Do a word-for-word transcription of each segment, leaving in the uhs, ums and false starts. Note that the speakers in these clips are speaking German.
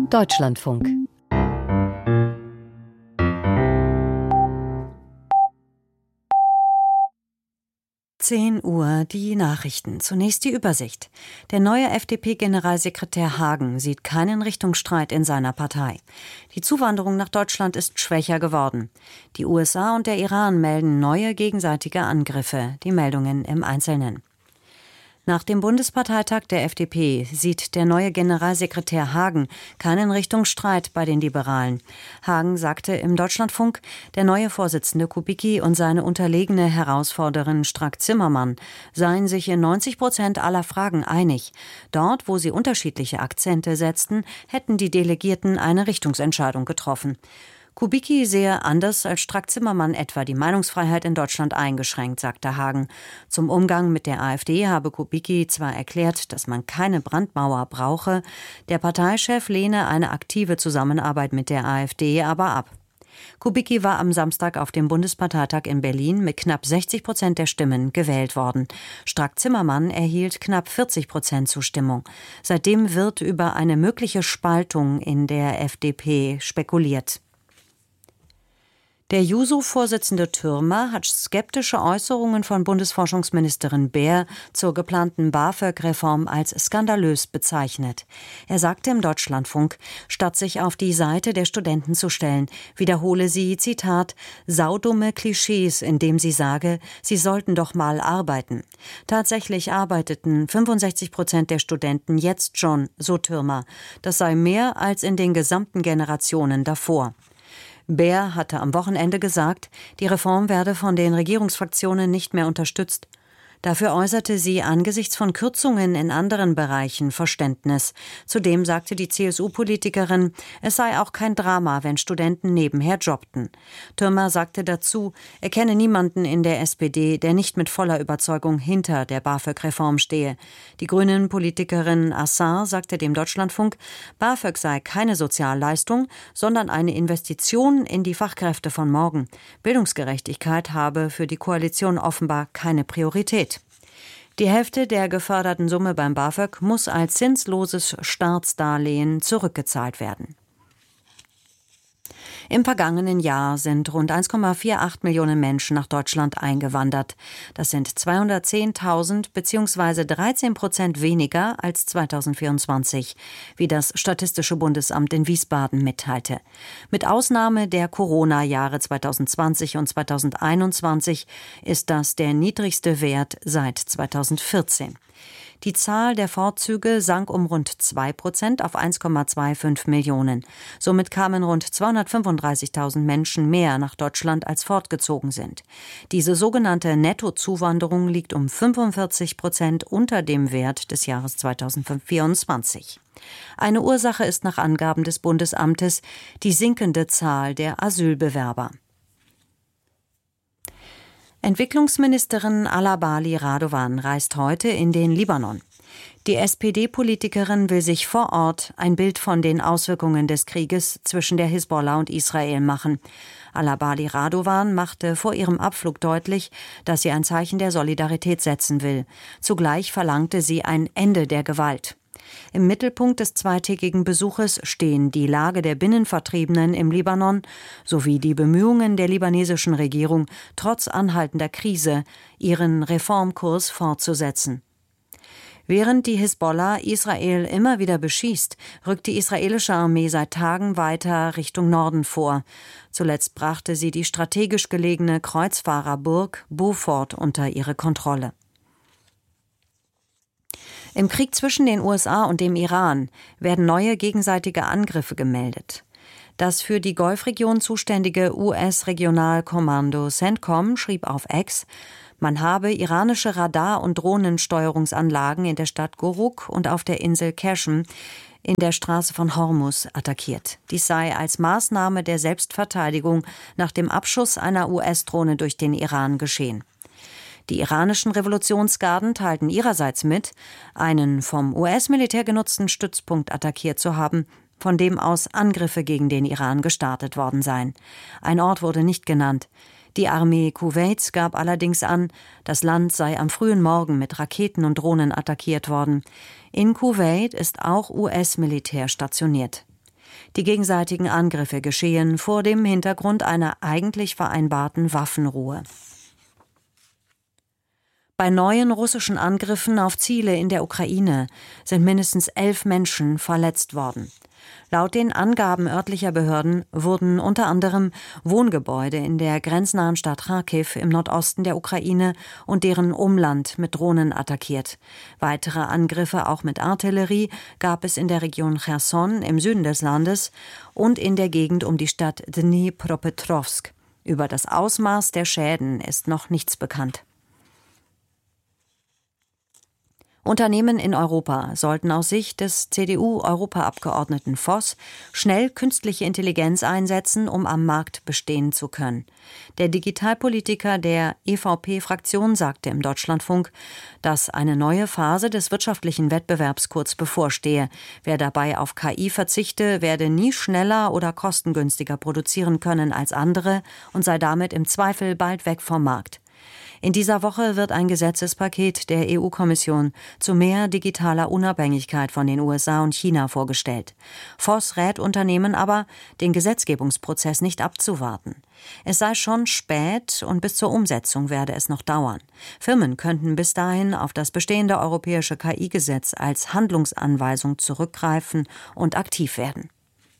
Deutschlandfunk. zehn Uhr, die Nachrichten. Zunächst die Übersicht. Der neue F D P-Generalsekretär Hagen sieht keinen Richtungsstreit in seiner Partei. Die Zuwanderung nach Deutschland ist schwächer geworden. Die U S A und der Iran melden neue gegenseitige Angriffe. Die Meldungen im Einzelnen. Nach dem Bundesparteitag der F D P sieht der neue Generalsekretär Hagen keinen Richtungsstreit bei den Liberalen. Hagen sagte im Deutschlandfunk, der neue Vorsitzende Kubicki und seine unterlegene Herausforderin Strack-Zimmermann seien sich in neunzig Prozent aller Fragen einig. Dort, wo sie unterschiedliche Akzente setzten, hätten die Delegierten eine Richtungsentscheidung getroffen. Kubicki sehe anders als Strack-Zimmermann etwa die Meinungsfreiheit in Deutschland eingeschränkt, sagte Hagen. Zum Umgang mit der AfD habe Kubicki zwar erklärt, dass man keine Brandmauer brauche, der Parteichef lehne eine aktive Zusammenarbeit mit der AfD aber ab. Kubicki war am Samstag auf dem Bundesparteitag in Berlin mit knapp sechzig Prozent der Stimmen gewählt worden. Strack-Zimmermann erhielt knapp vierzig Prozent Zustimmung. Seitdem wird über eine mögliche Spaltung in der F D P spekuliert. Der Juso-Vorsitzende Thürmer hat skeptische Äußerungen von Bundesforschungsministerin Baer zur geplanten BAföG-Reform als skandalös bezeichnet. Er sagte im Deutschlandfunk, statt sich auf die Seite der Studenten zu stellen, wiederhole sie, Zitat, saudumme Klischees, indem sie sage, sie sollten doch mal arbeiten. Tatsächlich arbeiteten fünfundsechzig Prozent der Studenten jetzt schon, so Thürmer. Das sei mehr als in den gesamten Generationen davor. Baer hatte am Wochenende gesagt, die Reform werde von den Regierungsfraktionen nicht mehr unterstützt. Dafür äußerte sie angesichts von Kürzungen in anderen Bereichen Verständnis. Zudem sagte die C S U-Politikerin, es sei auch kein Drama, wenn Studenten nebenher jobbten. Thürmer sagte dazu, er kenne niemanden in der S P D, der nicht mit voller Überzeugung hinter der BAföG-Reform stehe. Die Grünen-Politikerin Assar sagte dem Deutschlandfunk, BAföG sei keine Sozialleistung, sondern eine Investition in die Fachkräfte von morgen. Bildungsgerechtigkeit habe für die Koalition offenbar keine Priorität. Die Hälfte der geförderten Summe beim BAföG muss als zinsloses Staatsdarlehen zurückgezahlt werden. Im vergangenen Jahr sind rund eins Komma achtundvierzig Millionen Menschen nach Deutschland eingewandert. Das sind zweihundertzehntausend bzw. dreizehn Prozent weniger als zweitausendvierundzwanzig, wie das Statistische Bundesamt in Wiesbaden mitteilte. Mit Ausnahme der Corona-Jahre zweitausendzwanzig und zweitausendeinundzwanzig ist das der niedrigste Wert seit zweitausendvierzehn. Die Zahl der Fortzüge sank um rund zwei Prozent auf eins Komma fünfundzwanzig Millionen. Somit kamen rund zweihundertfünfunddreißigtausend Menschen mehr nach Deutschland, als fortgezogen sind. Diese sogenannte Nettozuwanderung liegt um fünfundvierzig Prozent unter dem Wert des Jahres zweitausendvierundzwanzig. Eine Ursache ist nach Angaben des Bundesamtes die sinkende Zahl der Asylbewerber. Entwicklungsministerin Alabali Radovan reist heute in den Libanon. Die S P D-Politikerin will sich vor Ort ein Bild von den Auswirkungen des Krieges zwischen der Hisbollah und Israel machen. Alabali Radovan machte vor ihrem Abflug deutlich, dass sie ein Zeichen der Solidarität setzen will. Zugleich verlangte sie ein Ende der Gewalt. Im Mittelpunkt des zweitägigen Besuches stehen die Lage der Binnenvertriebenen im Libanon sowie die Bemühungen der libanesischen Regierung, trotz anhaltender Krise ihren Reformkurs fortzusetzen. Während die Hisbollah Israel immer wieder beschießt, rückt die israelische Armee seit Tagen weiter Richtung Norden vor. Zuletzt brachte sie die strategisch gelegene Kreuzfahrerburg Beaufort unter ihre Kontrolle. Im Krieg zwischen den U S A und dem Iran werden neue gegenseitige Angriffe gemeldet. Das für die Golfregion zuständige U S-Regionalkommando CENTCOM schrieb auf X, man habe iranische Radar- und Drohnensteuerungsanlagen in der Stadt Goruk und auf der Insel Qashm in der Straße von Hormuz attackiert. Dies sei als Maßnahme der Selbstverteidigung nach dem Abschuss einer U S-Drohne durch den Iran geschehen. Die iranischen Revolutionsgarden teilten ihrerseits mit, einen vom U S-Militär genutzten Stützpunkt attackiert zu haben, von dem aus Angriffe gegen den Iran gestartet worden seien. Ein Ort wurde nicht genannt. Die Armee Kuwaits gab allerdings an, das Land sei am frühen Morgen mit Raketen und Drohnen attackiert worden. In Kuwait ist auch U S-Militär stationiert. Die gegenseitigen Angriffe geschehen vor dem Hintergrund einer eigentlich vereinbarten Waffenruhe. Bei neuen russischen Angriffen auf Ziele in der Ukraine sind mindestens elf Menschen verletzt worden. Laut den Angaben örtlicher Behörden wurden unter anderem Wohngebäude in der grenznahen Stadt Charkiw im Nordosten der Ukraine und deren Umland mit Drohnen attackiert. Weitere Angriffe, auch mit Artillerie, gab es in der Region Cherson im Süden des Landes und in der Gegend um die Stadt Dnipropetrovsk. Über das Ausmaß der Schäden ist noch nichts bekannt. Unternehmen in Europa sollten aus Sicht des C D U-Europaabgeordneten Voss schnell künstliche Intelligenz einsetzen, um am Markt bestehen zu können. Der Digitalpolitiker der E V P-Fraktion sagte im Deutschlandfunk, dass eine neue Phase des wirtschaftlichen Wettbewerbs kurz bevorstehe. Wer dabei auf K I verzichte, werde nie schneller oder kostengünstiger produzieren können als andere und sei damit im Zweifel bald weg vom Markt. In dieser Woche wird ein Gesetzespaket der E U-Kommission zu mehr digitaler Unabhängigkeit von den U S A und China vorgestellt. Voss rät Unternehmen aber, den Gesetzgebungsprozess nicht abzuwarten. Es sei schon spät und bis zur Umsetzung werde es noch dauern. Firmen könnten bis dahin auf das bestehende europäische K I-Gesetz als Handlungsanweisung zurückgreifen und aktiv werden.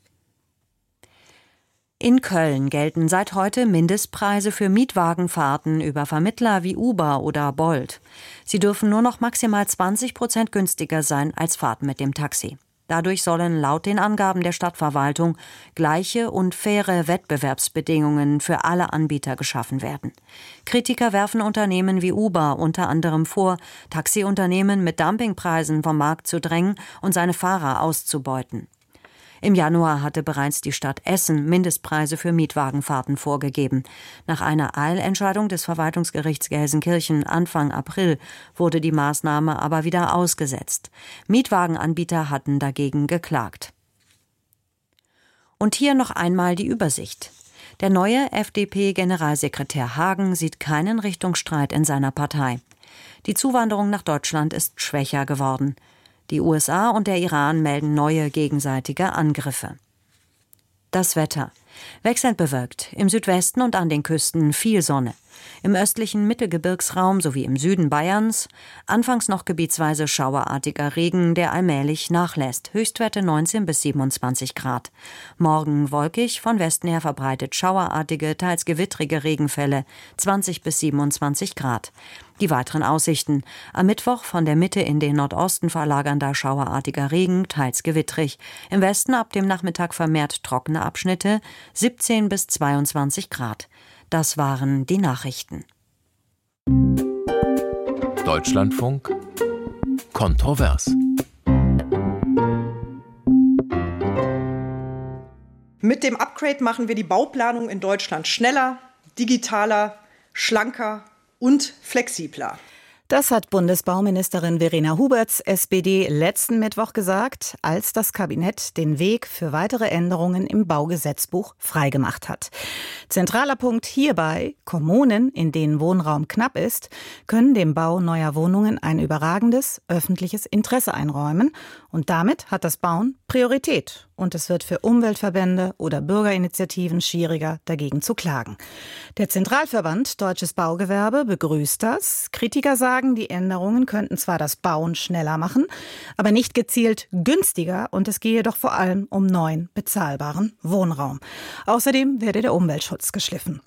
In Köln gelten seit heute Mindestpreise für Mietwagenfahrten über Vermittler wie Uber oder Bolt. Sie dürfen nur noch maximal zwanzig Prozent günstiger sein als Fahrten mit dem Taxi. Dadurch sollen laut den Angaben der Stadtverwaltung gleiche und faire Wettbewerbsbedingungen für alle Anbieter geschaffen werden. Kritiker werfen Unternehmen wie Uber unter anderem vor, Taxiunternehmen mit Dumpingpreisen vom Markt zu drängen und seine Fahrer auszubeuten. Im Januar hatte bereits die Stadt Essen Mindestpreise für Mietwagenfahrten vorgegeben. Nach einer Eilentscheidung des Verwaltungsgerichts Gelsenkirchen Anfang April wurde die Maßnahme aber wieder ausgesetzt. Mietwagenanbieter hatten dagegen geklagt. Und hier noch einmal die Übersicht. Der neue F D P-Generalsekretär Hagen sieht keinen Richtungsstreit in seiner Partei. Die Zuwanderung nach Deutschland ist schwächer geworden. Die U S A und der Iran melden neue gegenseitige Angriffe. Das Wetter. Wechselnd bewölkt, im Südwesten und an den Küsten viel Sonne. Im östlichen Mittelgebirgsraum sowie im Süden Bayerns anfangs noch gebietsweise schauerartiger Regen, der allmählich nachlässt. Höchstwerte neunzehn bis siebenundzwanzig Grad. Morgen wolkig, von Westen her verbreitet schauerartige, teils gewittrige Regenfälle, zwanzig bis siebenundzwanzig Grad. Die weiteren Aussichten. Am Mittwoch von der Mitte in den Nordosten verlagernder schauerartiger Regen, teils gewittrig. Im Westen ab dem Nachmittag vermehrt trockene Abschnitte, siebzehn bis zweiundzwanzig Grad. Das waren die Nachrichten. Deutschlandfunk kontrovers. Mit dem Upgrade machen wir die Bauplanung in Deutschland schneller, digitaler, schlanker und flexibler. Das hat Bundesbauministerin Verena Huberts S P D letzten Mittwoch gesagt, als das Kabinett den Weg für weitere Änderungen im Baugesetzbuch freigemacht hat. Zentraler Punkt hierbei: Kommunen, in denen Wohnraum knapp ist, können dem Bau neuer Wohnungen ein überragendes öffentliches Interesse einräumen. Und damit hat das Bauen Priorität. Und es wird für Umweltverbände oder Bürgerinitiativen schwieriger, dagegen zu klagen. Der Zentralverband Deutsches Baugewerbe begrüßt das. Kritiker sagen, die Änderungen könnten zwar das Bauen schneller machen, aber nicht gezielt günstiger, und es gehe doch vor allem um neuen, bezahlbaren Wohnraum. Außerdem werde der Umweltschutz geschliffen.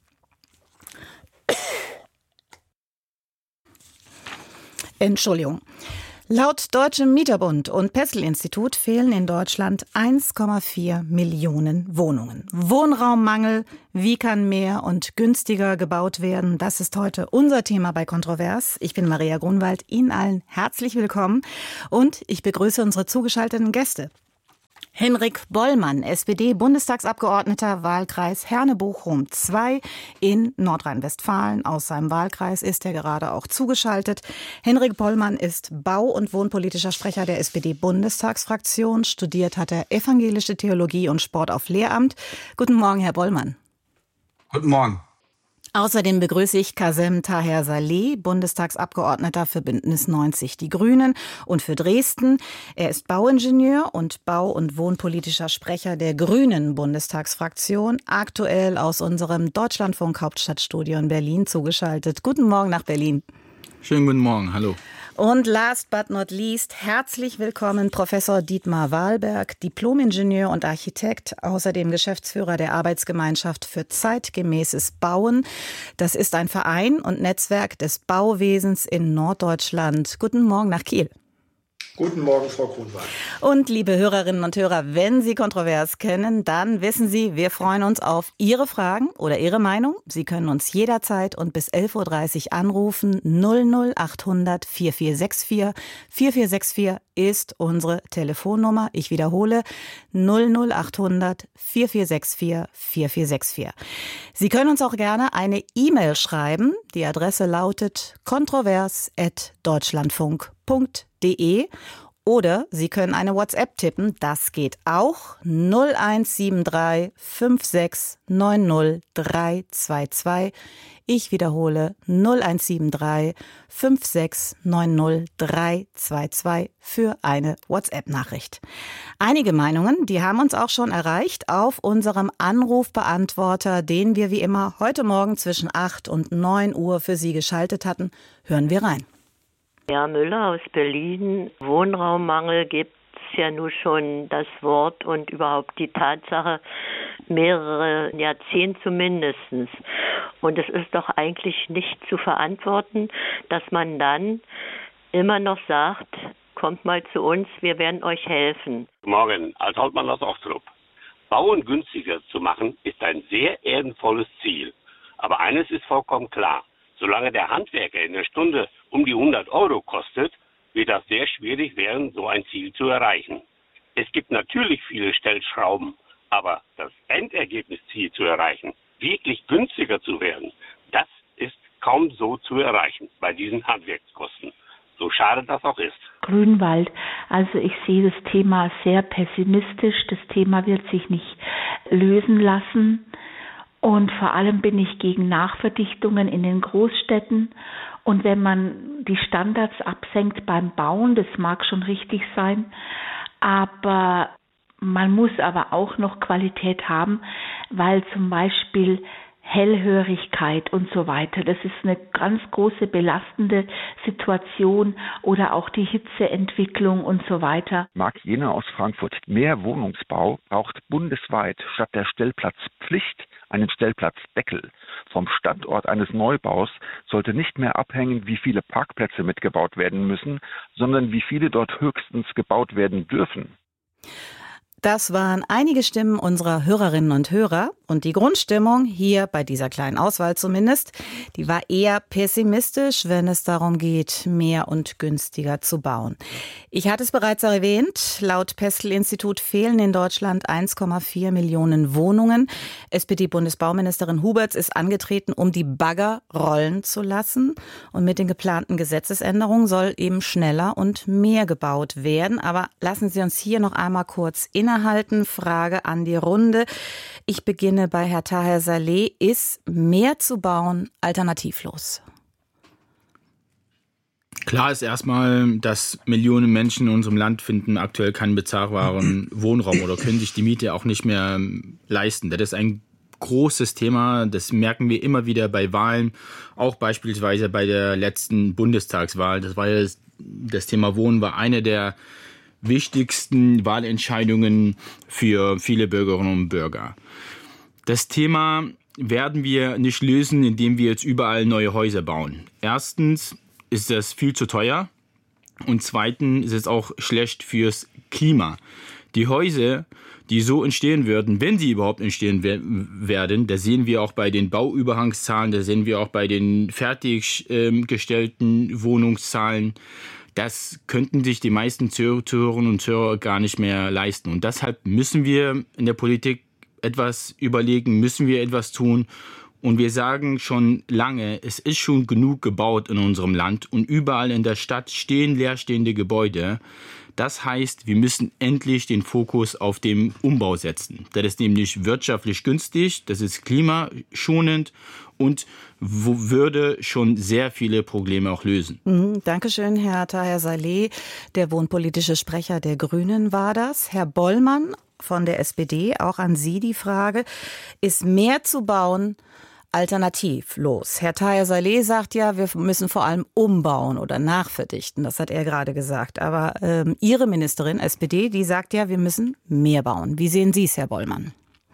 Entschuldigung. Laut Deutschem Mieterbund und Pestel-Institut fehlen in Deutschland eins Komma vier Millionen Wohnungen. Wohnraummangel, wie kann mehr und günstiger gebaut werden? Das ist heute unser Thema bei Kontrovers. Ich bin Maria Grunwald, Ihnen allen herzlich willkommen und ich begrüße unsere zugeschalteten Gäste. Henrik Bollmann, S P D-Bundestagsabgeordneter, Wahlkreis Herne-Bochum zwei in Nordrhein-Westfalen. Aus seinem Wahlkreis ist er gerade auch zugeschaltet. Henrik Bollmann ist bau- und wohnpolitischer Sprecher der S P D-Bundestagsfraktion. Studiert hat er evangelische Theologie und Sport auf Lehramt. Guten Morgen, Herr Bollmann. Guten Morgen. Außerdem begrüße ich Kazem Taher Saleh, Bundestagsabgeordneter für Bündnis neunzig Die Grünen und für Dresden. Er ist Bauingenieur und bau- und wohnpolitischer Sprecher der Grünen Bundestagsfraktion, aktuell aus unserem Deutschlandfunk Hauptstadtstudio in Berlin zugeschaltet. Guten Morgen nach Berlin. Schönen guten Morgen, hallo. Und last but not least, herzlich willkommen Professor Dietmar Wahlberg, Diplomingenieur und Architekt, außerdem Geschäftsführer der Arbeitsgemeinschaft für zeitgemäßes Bauen. Das ist ein Verein und Netzwerk des Bauwesens in Norddeutschland. Guten Morgen nach Kiel. Guten Morgen, Frau Grunwald. Und liebe Hörerinnen und Hörer, wenn Sie Kontrovers kennen, dann wissen Sie, wir freuen uns auf Ihre Fragen oder Ihre Meinung. Sie können uns jederzeit und bis elf Uhr dreißig anrufen. null null achthundert vierundvierzig vierundvierzig. vierundvierzig sechsundvierzig ist unsere Telefonnummer. Ich wiederhole, null null achthundert vierundvierzig sechsundvierzig. vierundvierzig sechsundvierzig. Sie können uns auch gerne eine E-Mail schreiben. Die Adresse lautet kontrovers at deutschlandfunk punkt de. Oder Sie können eine WhatsApp tippen, das geht auch, null eins sieben drei fünf sechs neun null drei zwei zwei. Ich wiederhole, null eins sieben drei fünf sechs neun null drei zwei zwei für eine WhatsApp-Nachricht. Einige Meinungen, die haben uns auch schon erreicht auf unserem Anrufbeantworter, den wir wie immer heute Morgen zwischen acht und neun Uhr für Sie geschaltet hatten. Hören wir rein. Herr Müller aus Berlin, Wohnraummangel gibt es ja nun schon das Wort und überhaupt die Tatsache mehrere Jahrzehnte zumindest. Und es ist doch eigentlich nicht zu verantworten, dass man dann immer noch sagt, kommt mal zu uns, wir werden euch helfen. Guten Morgen, als Hauptmann aus Ochtrup. Bauen günstiger zu machen, ist ein sehr ehrenvolles Ziel. Aber eines ist vollkommen klar. Solange der Handwerker in der Stunde um die hundert Euro kostet, wird das sehr schwierig werden, so ein Ziel zu erreichen. Es gibt natürlich viele Stellschrauben, aber das Endergebnisziel zu erreichen, wirklich günstiger zu werden, das ist kaum so zu erreichen bei diesen Handwerkskosten. So schade das auch ist. Grünwald, also ich sehe das Thema sehr pessimistisch. Das Thema wird sich nicht lösen lassen. Und vor allem bin ich gegen Nachverdichtungen in den Großstädten. Und wenn man die Standards absenkt beim Bauen, das mag schon richtig sein, aber man muss aber auch noch Qualität haben, weil zum Beispiel Hellhörigkeit und so weiter, das ist eine ganz große belastende Situation oder auch die Hitzeentwicklung und so weiter. Marc Jena aus Frankfurt. Mehr Wohnungsbau braucht bundesweit statt der Stellplatzpflicht einen Stellplatzdeckel. Vom Standort eines Neubaus sollte nicht mehr abhängen, wie viele Parkplätze mitgebaut werden müssen, sondern wie viele dort höchstens gebaut werden dürfen. Das waren einige Stimmen unserer Hörerinnen und Hörer. Und die Grundstimmung, hier bei dieser kleinen Auswahl zumindest, die war eher pessimistisch, wenn es darum geht, mehr und günstiger zu bauen. Ich hatte es bereits erwähnt, laut Pestel-Institut fehlen in Deutschland eins Komma vier Millionen Wohnungen. S P D-Bundesbauministerin Huberts ist angetreten, um die Bagger rollen zu lassen. Und mit den geplanten Gesetzesänderungen soll eben schneller und mehr gebaut werden. Aber lassen Sie uns hier noch einmal kurz innehalten. Frage an die Runde. Ich beginne bei Herrn Taher Saleh. Ist mehr zu bauen alternativlos? Klar ist erstmal, dass Millionen Menschen in unserem Land finden aktuell keinen bezahlbaren Wohnraum oder können sich die Miete auch nicht mehr leisten. Das ist ein großes Thema, das merken wir immer wieder bei Wahlen, auch beispielsweise bei der letzten Bundestagswahl. Das war ja das, das Thema Wohnen war eine der wichtigsten Wahlentscheidungen für viele Bürgerinnen und Bürger. Das Thema werden wir nicht lösen, indem wir jetzt überall neue Häuser bauen. Erstens ist das viel zu teuer und zweitens ist es auch schlecht fürs Klima. Die Häuser, die so entstehen würden, wenn sie überhaupt entstehen werden, das sehen wir auch bei den Bauüberhangszahlen, das sehen wir auch bei den fertiggestellten Wohnungszahlen. Das könnten sich die meisten Zuhörerinnen und Zuhörer gar nicht mehr leisten. Und deshalb müssen wir in der Politik etwas überlegen, müssen wir etwas tun. Und wir sagen schon lange, es ist schon genug gebaut in unserem Land. Und überall in der Stadt stehen leerstehende Gebäude. Das heißt, wir müssen endlich den Fokus auf den Umbau setzen. Das ist nämlich wirtschaftlich günstig, das ist klimaschonend und würde schon sehr viele Probleme auch lösen. Mhm, Dankeschön, Herr Taher Saleh. Der wohnpolitische Sprecher der Grünen war das. Herr Bollmann von der S P D, auch an Sie die Frage, ist mehr zu bauen alternativlos? Herr Taher Saleh sagt ja, wir müssen vor allem umbauen oder nachverdichten. Das hat er gerade gesagt. Aber ähm, Ihre Ministerin, S P D, die sagt ja, wir müssen mehr bauen. Wie sehen Sie es, Herr Bollmann?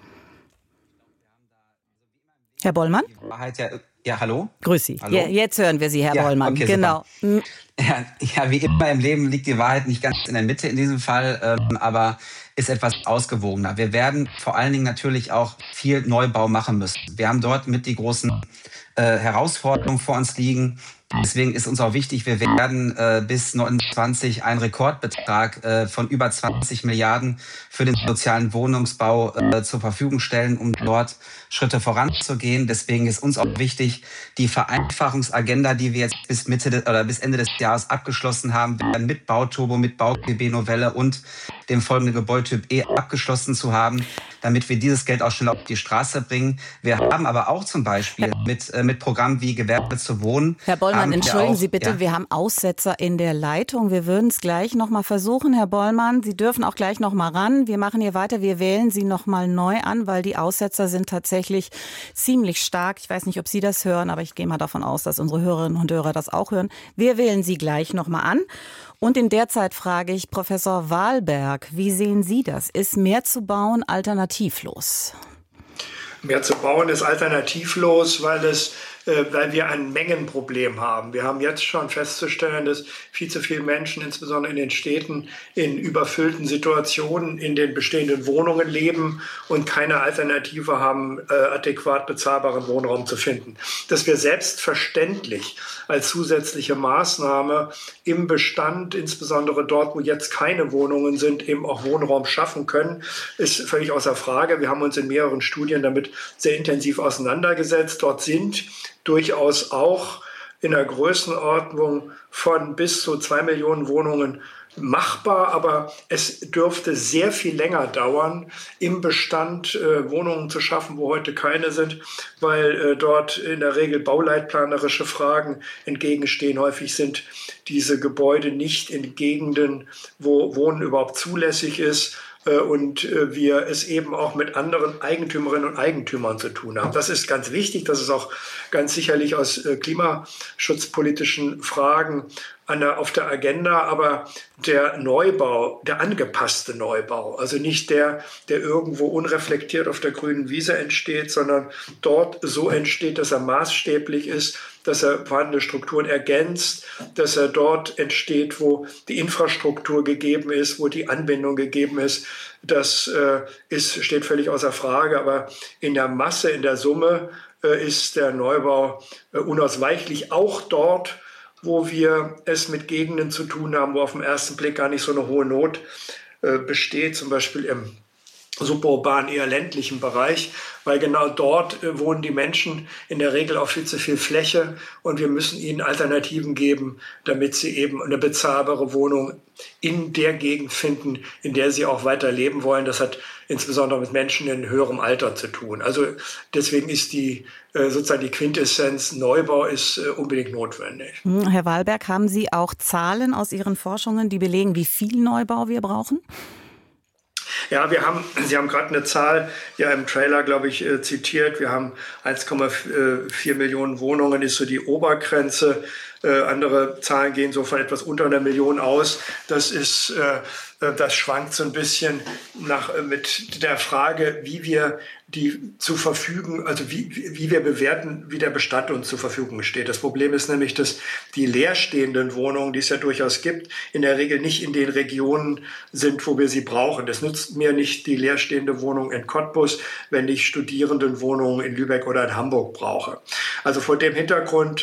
Herr Bollmann? Die Wahrheit ja, ja, hallo? Grüß Sie. Hallo? Ja, jetzt hören wir Sie, Herr ja, Bollmann. Okay, genau. Ja, ja, wie immer im Leben liegt die Wahrheit nicht ganz in der Mitte in diesem Fall, ähm, aber ist etwas ausgewogener. Wir werden vor allen Dingen natürlich auch viel Neubau machen müssen. Wir haben dort mit die großen äh, Herausforderungen vor uns liegen. Deswegen ist uns auch wichtig, wir werden äh, bis neunundzwanzig einen Rekordbetrag äh, von über zwanzig Milliarden für den sozialen Wohnungsbau äh, zur Verfügung stellen, um dort Schritte voranzugehen. Deswegen ist uns auch wichtig, die Vereinfachungsagenda, die wir jetzt bis Mitte de, oder bis Ende des Jahres abgeschlossen haben, werden mit Bauturbo, mit Bau-G B-Novelle und dem folgenden Gebäudetyp E abgeschlossen zu haben, damit wir dieses Geld auch schnell auf die Straße bringen. Wir haben aber auch zum Beispiel mit, äh, mit Programmen wie Gewerbe zu wohnen. Herr Bollmann, entschuldigen auch, Sie bitte, ja. wir haben Aussetzer in der Leitung. Wir würden es gleich noch mal versuchen, Herr Bollmann. Sie dürfen auch gleich noch mal ran. Wir machen hier weiter. Wir wählen Sie noch mal neu an, weil die Aussetzer sind tatsächlich ziemlich stark. Ich weiß nicht, ob Sie das hören, aber ich gehe mal davon aus, dass unsere Hörerinnen und Hörer das auch hören. Wir wählen Sie gleich noch mal an. Und in der Zeit frage ich Professor Wahlberg, wie sehen Sie das? Ist mehr zu bauen alternativlos? Mehr zu bauen ist alternativlos, weil es weil wir ein Mengenproblem haben. Wir haben jetzt schon festzustellen, dass viel zu viele Menschen, insbesondere in den Städten, in überfüllten Situationen in den bestehenden Wohnungen leben und keine Alternative haben, äh, adäquat bezahlbaren Wohnraum zu finden. Dass wir selbstverständlich als zusätzliche Maßnahme im Bestand, insbesondere dort, wo jetzt keine Wohnungen sind, eben auch Wohnraum schaffen können, ist völlig außer Frage. Wir haben uns in mehreren Studien damit sehr intensiv auseinandergesetzt. Dort sind durchaus auch in der Größenordnung von bis zu zwei Millionen Wohnungen machbar, aber es dürfte sehr viel länger dauern, im Bestand äh, Wohnungen zu schaffen, wo heute keine sind, weil äh, dort in der Regel bauleitplanerische Fragen entgegenstehen. Häufig sind diese Gebäude nicht in Gegenden, wo Wohnen überhaupt zulässig ist, und wir es eben auch mit anderen Eigentümerinnen und Eigentümern zu tun haben. Das ist ganz wichtig, das ist auch ganz sicherlich aus klimaschutzpolitischen Fragen an der, auf der Agenda, aber der Neubau, der angepasste Neubau, also nicht der, der irgendwo unreflektiert auf der grünen Wiese entsteht, sondern dort so entsteht, dass er maßstäblich ist, dass er vorhandene Strukturen ergänzt, dass er dort entsteht, wo die Infrastruktur gegeben ist, wo die Anbindung gegeben ist. Das äh, ist, steht völlig außer Frage, aber in der Masse, in der Summe äh, ist der Neubau äh, unausweichlich, auch dort, wo wir es mit Gegenden zu tun haben, wo auf den ersten Blick gar nicht so eine hohe Not äh, besteht, zum Beispiel im suburban, eher ländlichen Bereich, weil genau dort äh, wohnen die Menschen in der Regel auf viel zu viel Fläche und wir müssen ihnen Alternativen geben, damit sie eben eine bezahlbare Wohnung in der Gegend finden, in der sie auch weiter leben wollen. Das hat insbesondere mit Menschen in höherem Alter zu tun. Also deswegen ist die äh, sozusagen die Quintessenz Neubau ist äh, unbedingt notwendig. Herr Wahlberg, haben Sie auch Zahlen aus Ihren Forschungen, die belegen, wie viel Neubau wir brauchen? Ja, wir haben, Sie haben gerade eine Zahl ja im Trailer, glaube ich, äh, zitiert. Wir haben eins Komma vier Millionen Wohnungen, ist so die Obergrenze. Äh, andere Zahlen gehen so von etwas unter einer Million aus. Das ist, äh, das schwankt so ein bisschen nach, äh, mit der Frage, wie wir die zu verfügen, also wie, wie wir bewerten, wie der Bestand uns zur Verfügung steht. Das Problem ist nämlich, dass die leerstehenden Wohnungen, die es ja durchaus gibt, in der Regel nicht in den Regionen sind, wo wir sie brauchen. Das nützt mir nicht die leerstehende Wohnung in Cottbus, wenn ich Studierendenwohnungen in Lübeck oder in Hamburg brauche. Also vor dem Hintergrund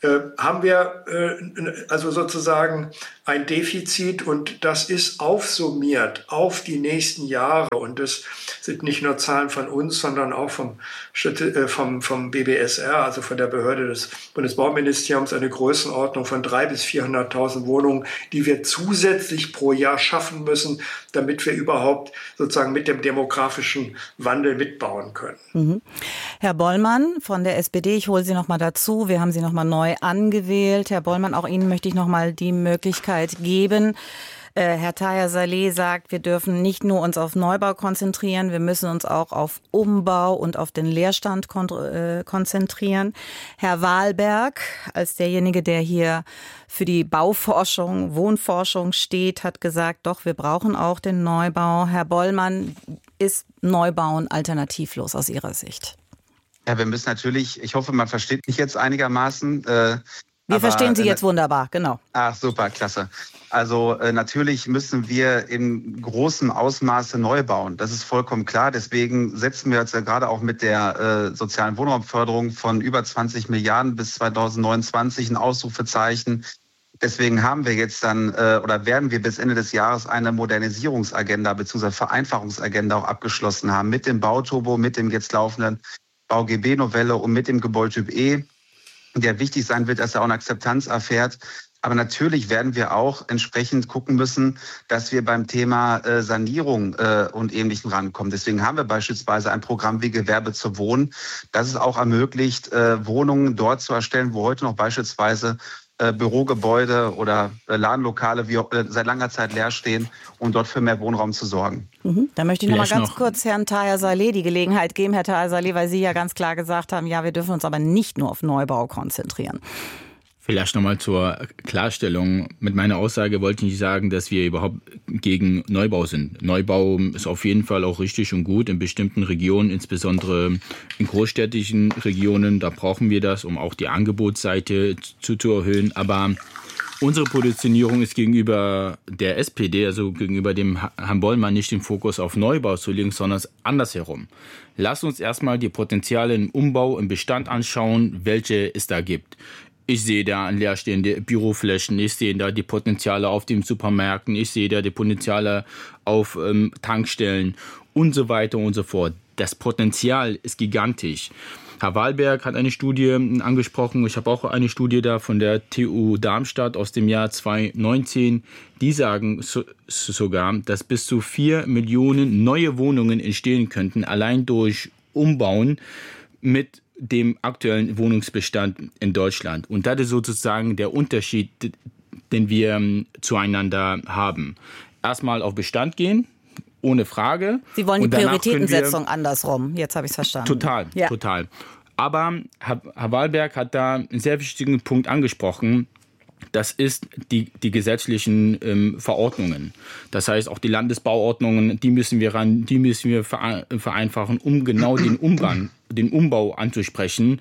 äh, haben wir äh, also sozusagen ein Defizit, und das ist aufsummiert auf die nächsten Jahre, und das sind nicht nur Zahlen von uns, sondern auch vom, äh, vom, vom B B S R, also von der Behörde des Bundesbauministeriums, eine Größenordnung von dreihunderttausend bis vierhunderttausend Wohnungen, die wir zusätzlich pro Jahr schaffen müssen, damit wir überhaupt sozusagen mit dem demografischen Wandel mitbauen können. Mhm. Herr Bollmann von der S P D, ich hole Sie noch mal dazu. Wir haben Sie noch mal neu angewählt. Herr Bollmann, auch Ihnen möchte ich noch mal die Möglichkeit geben. Äh, Herr Taher Saleh sagt, wir dürfen nicht nur uns auf Neubau konzentrieren, wir müssen uns auch auf Umbau und auf den Leerstand kon- äh, konzentrieren. Herr Wahlberg, als derjenige, der hier für die Bauforschung, Wohnforschung steht, hat gesagt, doch, wir brauchen auch den Neubau. Herr Bollmann, ist Neubauen alternativlos aus Ihrer Sicht? Ja, wir müssen natürlich, ich hoffe, man versteht mich jetzt einigermaßen. Äh, wir aber, verstehen Sie jetzt wunderbar, genau. Ach, super, klasse. Also äh, natürlich müssen wir in großem Ausmaße neu bauen. Das ist vollkommen klar. Deswegen setzen wir jetzt ja gerade auch mit der äh, sozialen Wohnraumförderung von über zwanzig Milliarden bis zweitausendneunundzwanzig ein Ausrufezeichen. Deswegen haben wir jetzt dann äh, oder werden wir bis Ende des Jahres eine Modernisierungsagenda bzw. Vereinfachungsagenda auch abgeschlossen haben mit dem Bauturbo, mit dem jetzt laufenden BauG B-Novelle und mit dem Gebäudetyp E, der wichtig sein wird, dass er auch eine Akzeptanz erfährt. Aber natürlich werden wir auch entsprechend gucken müssen, dass wir beim Thema äh, Sanierung äh, und Ähnlichem rankommen. Deswegen haben wir beispielsweise ein Programm wie Gewerbe zu Wohnen, das es auch ermöglicht, äh, Wohnungen dort zu erstellen, wo heute noch beispielsweise äh, Bürogebäude oder äh, Ladenlokale wie, äh, seit langer Zeit leer stehen, um dort für mehr Wohnraum zu sorgen. Mhm. Da möchte ich noch mal ganz noch. kurz Herrn Taher Saleh die Gelegenheit geben, Herr Taher Saleh, weil Sie ja ganz klar gesagt haben, ja, wir dürfen uns aber nicht nur auf Neubau konzentrieren. Vielleicht nochmal zur Klarstellung. Mit meiner Aussage wollte ich nicht sagen, dass wir überhaupt gegen Neubau sind. Neubau ist auf jeden Fall auch richtig und gut in bestimmten Regionen, insbesondere in großstädtischen Regionen. Da brauchen wir das, um auch die Angebotsseite zu, zu erhöhen. Aber unsere Positionierung ist gegenüber der S P D, also gegenüber dem Herrn Bollmann, nicht den Fokus auf Neubau zu legen, sondern andersherum. Lass uns erstmal die Potenziale im Umbau, im Bestand anschauen, welche es da gibt. Ich sehe da leerstehende Büroflächen, ich sehe da die Potenziale auf den Supermärkten, ich sehe da die Potenziale auf ähm, Tankstellen und so weiter und so fort. Das Potenzial ist gigantisch. Herr Wahlberg hat eine Studie angesprochen, ich habe auch eine Studie da von der T U Darmstadt aus dem Jahr zweitausendneunzehn. Die sagen so, sogar, dass bis zu vier Millionen neue Wohnungen entstehen könnten, allein durch Umbauen mit dem aktuellen Wohnungsbestand in Deutschland. Und das ist sozusagen der Unterschied, den wir zueinander haben. Erstmal auf Bestand gehen, ohne Frage. Sie wollen die Prioritätensetzung andersrum. Jetzt habe ich es verstanden. Total, ja. total. Aber Herr, Herr Wahlberg hat da einen sehr wichtigen Punkt angesprochen. Das ist die, die gesetzlichen ähm, Verordnungen. Das heißt, auch die Landesbauordnungen, die müssen wir ran, die müssen wir vereinfachen, um genau den Umbau, den Umbau anzusprechen,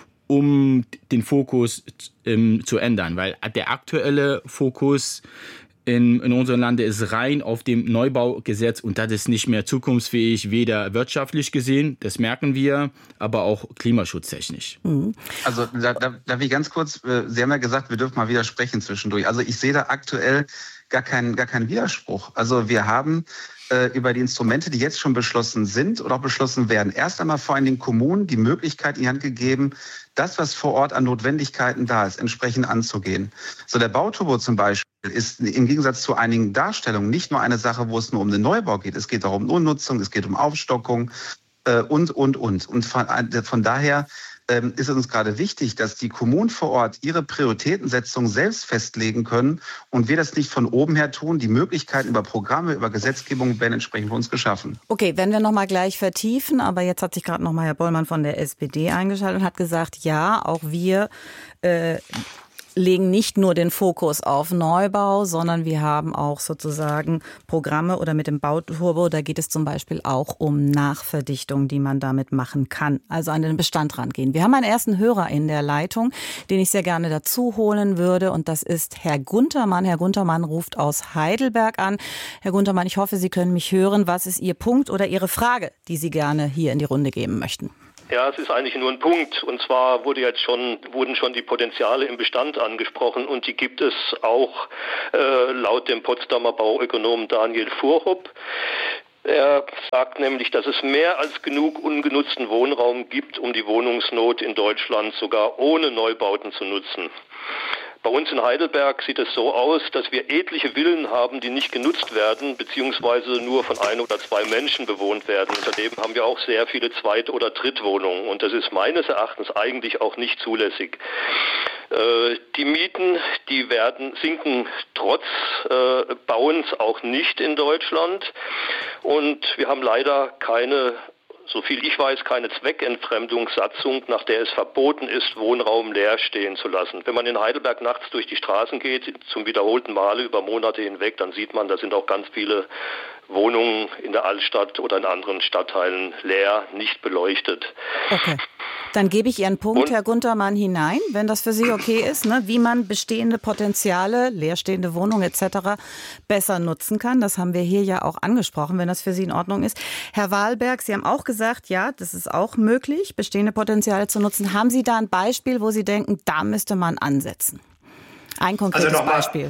um den Fokus ähm, zu ändern. Weil der aktuelle Fokus in, in unserem Lande ist rein auf dem Neubaugesetz, und das ist nicht mehr zukunftsfähig, weder wirtschaftlich gesehen, das merken wir, aber auch klimaschutztechnisch. Mhm. Also da, da, darf ich ganz kurz, Sie haben ja gesagt, wir dürfen mal widersprechen zwischendurch. Also ich sehe da aktuell gar keinen, gar keinen Widerspruch. Also wir haben äh, über die Instrumente, die jetzt schon beschlossen sind oder auch beschlossen werden, erst einmal vor allem den Kommunen die Möglichkeit in die Hand gegeben, das, was vor Ort an Notwendigkeiten da ist, entsprechend anzugehen. So der Bauturbo zum Beispiel ist im Gegensatz zu einigen Darstellungen nicht nur eine Sache, wo es nur um den Neubau geht. Es geht auch um Umnutzung, es geht um Aufstockung äh, und, und, und. Und von, von daher ähm, ist es uns gerade wichtig, dass die Kommunen vor Ort ihre Prioritätensetzung selbst festlegen können und wir das nicht von oben her tun. Die Möglichkeiten über Programme, über Gesetzgebung werden entsprechend für uns geschaffen. Okay, werden wir noch mal gleich vertiefen, aber jetzt hat sich gerade noch mal Herr Bollmann von der S P D eingeschaltet und hat gesagt, ja, auch wir äh, legen nicht nur den Fokus auf Neubau, sondern wir haben auch sozusagen Programme oder mit dem Bauturbo, da geht es zum Beispiel auch um Nachverdichtung, die man damit machen kann, also an den Bestand rangehen. Wir haben einen ersten Hörer in der Leitung, den ich sehr gerne dazu holen würde, und das ist Herr Guntermann. Herr Guntermann ruft aus Heidelberg an. Herr Guntermann, ich hoffe, Sie können mich hören. Was ist Ihr Punkt oder Ihre Frage, die Sie gerne hier in die Runde geben möchten? Ja, es ist eigentlich nur ein Punkt. Und zwar wurde jetzt schon, wurden schon die Potenziale im Bestand angesprochen und die gibt es auch äh, laut dem Potsdamer Bauökonomen Daniel Fuhrhopp. Er sagt nämlich, dass es mehr als genug ungenutzten Wohnraum gibt, um die Wohnungsnot in Deutschland sogar ohne Neubauten zu nutzen. Bei uns in Heidelberg sieht es so aus, dass wir etliche Villen haben, die nicht genutzt werden, beziehungsweise nur von ein oder zwei Menschen bewohnt werden. Und daneben haben wir auch sehr viele Zweit- oder Drittwohnungen. Und das ist meines Erachtens eigentlich auch nicht zulässig. Äh, die Mieten, die werden sinken trotz äh, Bauens auch nicht in Deutschland. Und wir haben leider keine, so viel ich weiß, keine Zweckentfremdungssatzung, nach der es verboten ist, Wohnraum leer stehen zu lassen. Wenn man in Heidelberg nachts durch die Straßen geht, zum wiederholten Male über Monate hinweg, dann sieht man, da sind auch ganz viele Wohnungen in der Altstadt oder in anderen Stadtteilen leer, nicht beleuchtet. Okay. Dann gebe ich Ihren Punkt, Und? Herr Guntermann, hinein, wenn das für Sie okay ist, ne, wie man bestehende Potenziale, leerstehende Wohnungen et cetera besser nutzen kann. Das haben wir hier ja auch angesprochen, wenn das für Sie in Ordnung ist. Herr Wahlberg, Sie haben auch gesagt, ja, das ist auch möglich, bestehende Potenziale zu nutzen. Haben Sie da ein Beispiel, wo Sie denken, da müsste man ansetzen? Ein konkretes also Beispiel.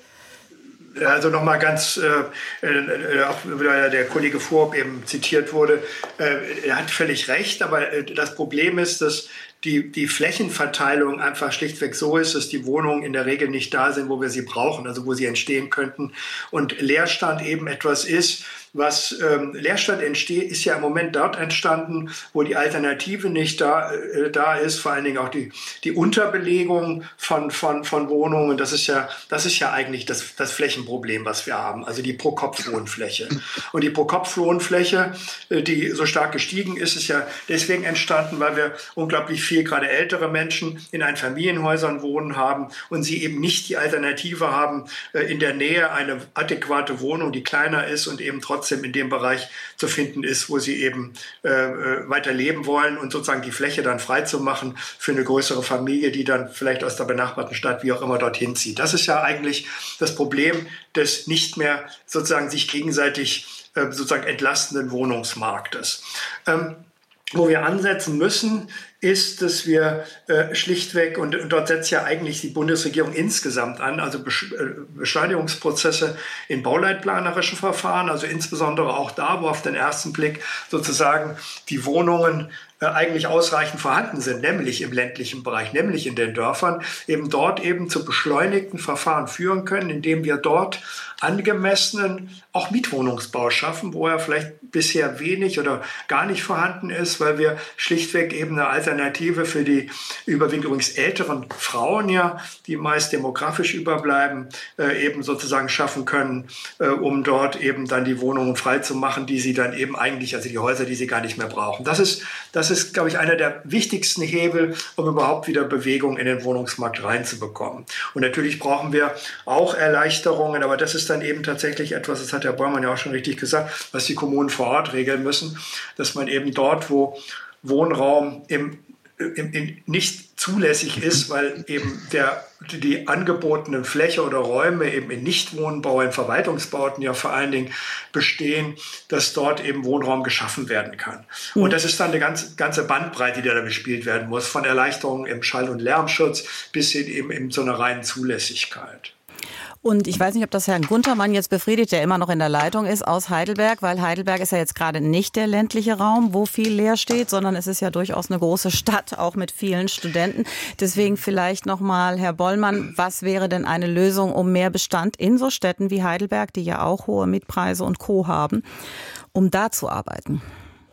Also nochmal ganz, äh, äh, auch weil der Kollege Fuhrhopp eben zitiert wurde, äh, er hat völlig recht, aber äh, das Problem ist, dass die, die Flächenverteilung einfach schlichtweg so ist, dass die Wohnungen in der Regel nicht da sind, wo wir sie brauchen, also wo sie entstehen könnten. Und Leerstand eben etwas ist, was ähm, Leerstand entsteht, ist ja im Moment dort entstanden, wo die Alternative nicht da, äh, da ist, vor allen Dingen auch die, die Unterbelegung von, von, von Wohnungen. Das ist ja, das ist ja eigentlich das, das Flächenproblem, was wir haben, also die Pro-Kopf-Wohnfläche. Und die Pro-Kopf-Wohnfläche, äh, die so stark gestiegen ist, ist ja deswegen entstanden, weil wir unglaublich viel, gerade ältere Menschen in Einfamilienhäusern wohnen haben und sie eben nicht die Alternative haben, äh, in der Nähe eine adäquate Wohnung, die kleiner ist und eben trotzdem in dem Bereich zu finden ist, wo sie eben äh, weiter leben wollen und sozusagen die Fläche dann frei zu machen für eine größere Familie, die dann vielleicht aus der benachbarten Stadt, wie auch immer, dorthin zieht. Das ist ja eigentlich das Problem des nicht mehr sozusagen sich gegenseitig äh, sozusagen entlastenden Wohnungsmarktes. Ähm, wo wir ansetzen müssen, ist, dass wir äh, schlichtweg, und, und dort setzt ja eigentlich die Bundesregierung insgesamt an, also Besch- äh, Beschleunigungsprozesse in bauleitplanerischen Verfahren, also insbesondere auch da, wo auf den ersten Blick sozusagen die Wohnungen äh, eigentlich ausreichend vorhanden sind, nämlich im ländlichen Bereich, nämlich in den Dörfern, eben dort eben zu beschleunigten Verfahren führen können, indem wir dort angemessenen auch Mietwohnungsbau schaffen, wo er vielleicht bisher wenig oder gar nicht vorhanden ist, weil wir schlichtweg eben eine Alternative für die überwiegend übrigens älteren Frauen, ja, die meist demografisch überbleiben, äh, eben sozusagen schaffen können, äh, um dort eben dann die Wohnungen frei zu machen, die sie dann eben eigentlich, also die Häuser, die sie gar nicht mehr brauchen. Das ist, das ist, glaube ich, einer der wichtigsten Hebel, um überhaupt wieder Bewegung in den Wohnungsmarkt reinzubekommen. Und natürlich brauchen wir auch Erleichterungen, aber das ist dann eben tatsächlich etwas, das hat Herr Bäumann ja auch schon richtig gesagt, was die Kommunen vor Ort regeln müssen, dass man eben dort, wo Wohnraum im, im, im nicht zulässig ist, weil eben der, die angebotene Fläche oder Räume eben in Nichtwohnbau, in Verwaltungsbauten ja vor allen Dingen bestehen, dass dort eben Wohnraum geschaffen werden kann. Mhm. Und das ist dann eine ganze, ganze Bandbreite, die da bespielt werden muss, von Erleichterungen im Schall- und Lärmschutz bis hin eben, eben zu einer reinen Zulässigkeit. Und ich weiß nicht, ob das Herrn Guntermann jetzt befriedigt, der immer noch in der Leitung ist aus Heidelberg, weil Heidelberg ist ja jetzt gerade nicht der ländliche Raum, wo viel leer steht, sondern es ist ja durchaus eine große Stadt, auch mit vielen Studenten. Deswegen vielleicht nochmal, Herr Bollmann, was wäre denn eine Lösung, um mehr Bestand in so Städten wie Heidelberg, die ja auch hohe Mietpreise und Co. haben, um da zu arbeiten?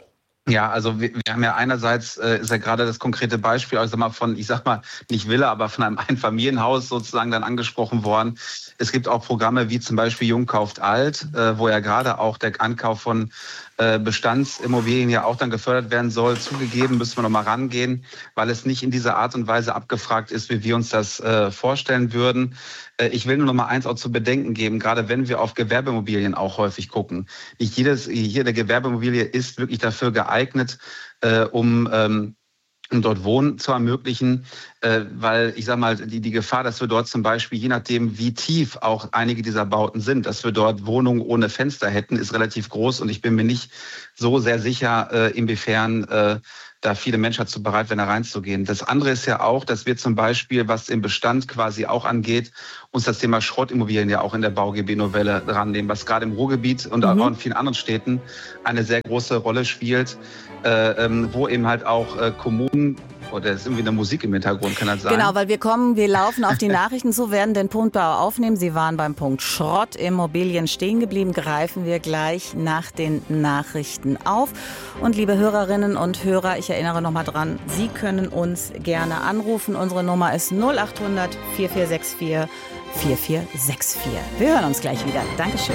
Ja, also wir, wir haben ja einerseits, äh, ist ja gerade das konkrete Beispiel, also mal von, ich sag mal, nicht Villa, aber von einem Einfamilienhaus sozusagen dann angesprochen worden. Es gibt auch Programme wie zum Beispiel Jung kauft alt, äh, wo ja gerade auch der Ankauf von äh, Bestandsimmobilien ja auch dann gefördert werden soll. Zugegeben müssen wir noch mal rangehen, weil es nicht in dieser Art und Weise abgefragt ist, wie wir uns das äh, vorstellen würden. Äh, ich will nur noch mal eins auch zu bedenken geben, gerade wenn wir auf Gewerbeimmobilien auch häufig gucken. Nicht jedes, jede Gewerbeimmobilie ist wirklich dafür geeignet, äh, um ähm, um dort Wohnen zu ermöglichen, äh, weil ich sage mal, die, die Gefahr, dass wir dort zum Beispiel, je nachdem wie tief auch einige dieser Bauten sind, dass wir dort Wohnungen ohne Fenster hätten, ist relativ groß und ich bin mir nicht so sehr sicher, äh, inwiefern äh, da viele Menschen dazu bereit wären, da reinzugehen. Das andere ist ja auch, dass wir zum Beispiel, was im Bestand quasi auch angeht, uns das Thema Schrottimmobilien ja auch in der Bau G B-Novelle rannehmen, was gerade im Ruhrgebiet und mhm. auch in vielen anderen Städten eine sehr große Rolle spielt, äh, ähm, wo eben halt auch äh, Kommunen, oder ist irgendwie eine Musik im Hintergrund, kann das sein? Genau, weil wir kommen, wir laufen auf die Nachrichten zu, werden den Punkt Bau aufnehmen. Sie waren beim Punkt Schrottimmobilien stehen geblieben, greifen wir gleich nach den Nachrichten auf. Und liebe Hörerinnen und Hörer, ich erinnere noch mal dran, Sie können uns gerne anrufen. Unsere Nummer ist null acht hundert, vier vier sechs vier, vier vier sechs vier. Wir hören uns gleich wieder. Dankeschön.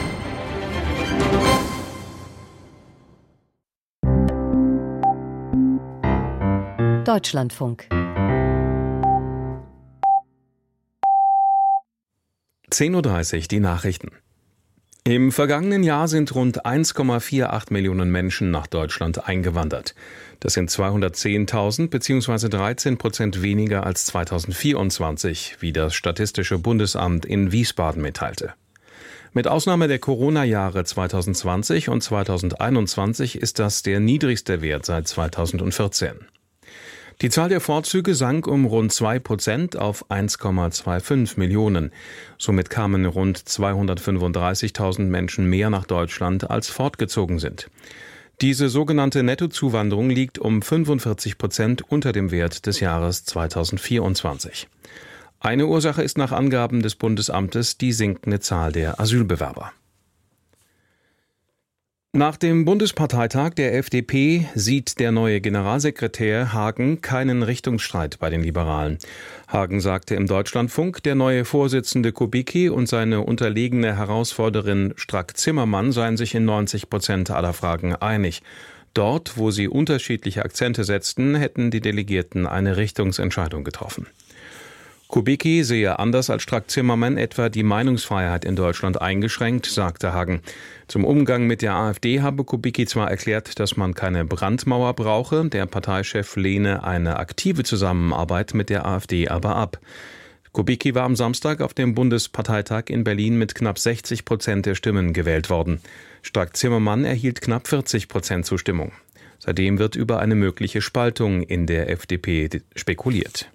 Deutschlandfunk. zehn Uhr dreißig, die Nachrichten. Im vergangenen Jahr sind rund eins Komma achtundvierzig Millionen Menschen nach Deutschland eingewandert. Das sind zweihundertzehntausend bzw. dreizehn Prozent weniger als zweitausendvierundzwanzig, wie das Statistische Bundesamt in Wiesbaden mitteilte. Mit Ausnahme der Corona-Jahre zweitausendzwanzig und zweitausendeinundzwanzig ist das der niedrigste Wert seit zweitausendvierzehn. Die Zahl der Vorzüge sank um rund zwei Prozent auf eins Komma fünfundzwanzig Millionen. Somit kamen rund zweihundertfünfunddreißigtausend Menschen mehr nach Deutschland, als fortgezogen sind. Diese sogenannte Nettozuwanderung liegt um fünfundvierzig Prozent unter dem Wert des Jahres zweitausendvierundzwanzig. Eine Ursache ist nach Angaben des Bundesamtes die sinkende Zahl der Asylbewerber. Nach dem Bundesparteitag der F D P sieht der neue Generalsekretär Hagen keinen Richtungsstreit bei den Liberalen. Hagen sagte im Deutschlandfunk, der neue Vorsitzende Kubicki und seine unterlegene Herausforderin Strack-Zimmermann seien sich in neunzig Prozent aller Fragen einig. Dort, wo sie unterschiedliche Akzente setzten, hätten die Delegierten eine Richtungsentscheidung getroffen. Kubicki sehe anders als Strack-Zimmermann etwa die Meinungsfreiheit in Deutschland eingeschränkt, sagte Hagen. Zum Umgang mit der AfD habe Kubicki zwar erklärt, dass man keine Brandmauer brauche, der Parteichef lehne eine aktive Zusammenarbeit mit der AfD aber ab. Kubicki war am Samstag auf dem Bundesparteitag in Berlin mit knapp sechzig Prozent der Stimmen gewählt worden. Strack-Zimmermann erhielt knapp vierzig Prozent Zustimmung. Seitdem wird über eine mögliche Spaltung in der F D P spekuliert.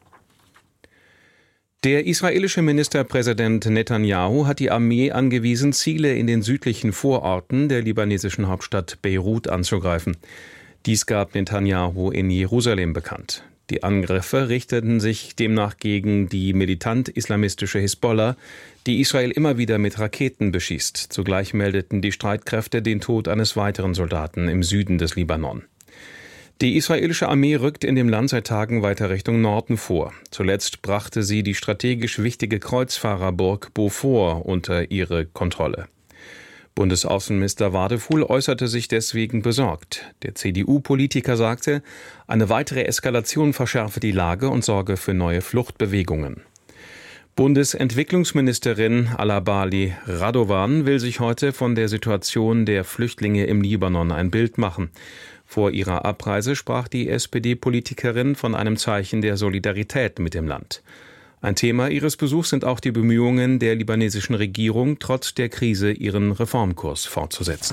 Der israelische Ministerpräsident Netanyahu hat die Armee angewiesen, Ziele in den südlichen Vororten der libanesischen Hauptstadt Beirut anzugreifen. Dies gab Netanyahu in Jerusalem bekannt. Die Angriffe richteten sich demnach gegen die militant-islamistische Hisbollah, die Israel immer wieder mit Raketen beschießt. Zugleich meldeten die Streitkräfte den Tod eines weiteren Soldaten im Süden des Libanon. Die israelische Armee rückt in dem Land seit Tagen weiter Richtung Norden vor. Zuletzt brachte sie die strategisch wichtige Kreuzfahrerburg Beaufort unter ihre Kontrolle. Bundesaußenminister Wadefuhl äußerte sich deswegen besorgt. Der C D U-Politiker sagte, eine weitere Eskalation verschärfe die Lage und sorge für neue Fluchtbewegungen. Bundesentwicklungsministerin Alabali Radovan will sich heute von der Situation der Flüchtlinge im Libanon ein Bild machen. Vor ihrer Abreise sprach die S P D-Politikerin von einem Zeichen der Solidarität mit dem Land. Ein Thema ihres Besuchs sind auch die Bemühungen der libanesischen Regierung, trotz der Krise ihren Reformkurs fortzusetzen.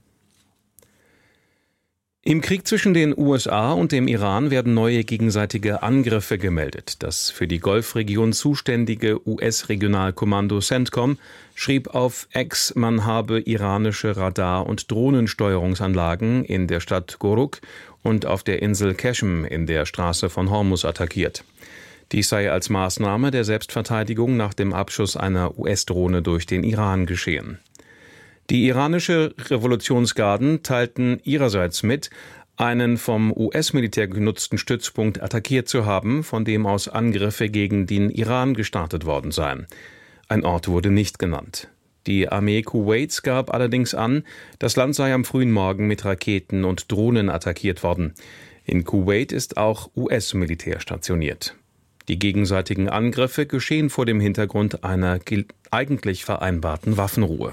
Im Krieg zwischen den U S A und dem Iran werden neue gegenseitige Angriffe gemeldet. Das für die Golfregion zuständige U S-Regionalkommando CENTCOM schrieb auf X, man habe iranische Radar- und Drohnensteuerungsanlagen in der Stadt Goruk und auf der Insel Qeshm in der Straße von Hormuz attackiert. Dies sei als Maßnahme der Selbstverteidigung nach dem Abschuss einer U S-Drohne durch den Iran geschehen. Die iranische Revolutionsgarden teilten ihrerseits mit, einen vom U S-Militär genutzten Stützpunkt attackiert zu haben, von dem aus Angriffe gegen den Iran gestartet worden seien. Ein Ort wurde nicht genannt. Die Armee Kuwaits gab allerdings an, das Land sei am frühen Morgen mit Raketen und Drohnen attackiert worden. In Kuwait ist auch U S-Militär stationiert. Die gegenseitigen Angriffe geschehen vor dem Hintergrund einer eigentlich vereinbarten Waffenruhe.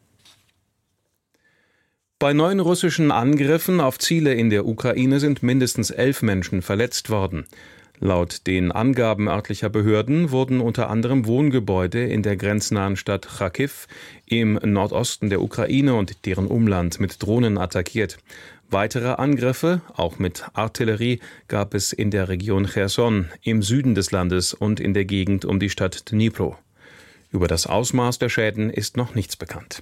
Bei neuen russischen Angriffen auf Ziele in der Ukraine sind mindestens elf Menschen verletzt worden. Laut den Angaben örtlicher Behörden wurden unter anderem Wohngebäude in der grenznahen Stadt Charkiw im Nordosten der Ukraine und deren Umland mit Drohnen attackiert. Weitere Angriffe, auch mit Artillerie, gab es in der Region Cherson im Süden des Landes und in der Gegend um die Stadt Dnipro. Über das Ausmaß der Schäden ist noch nichts bekannt.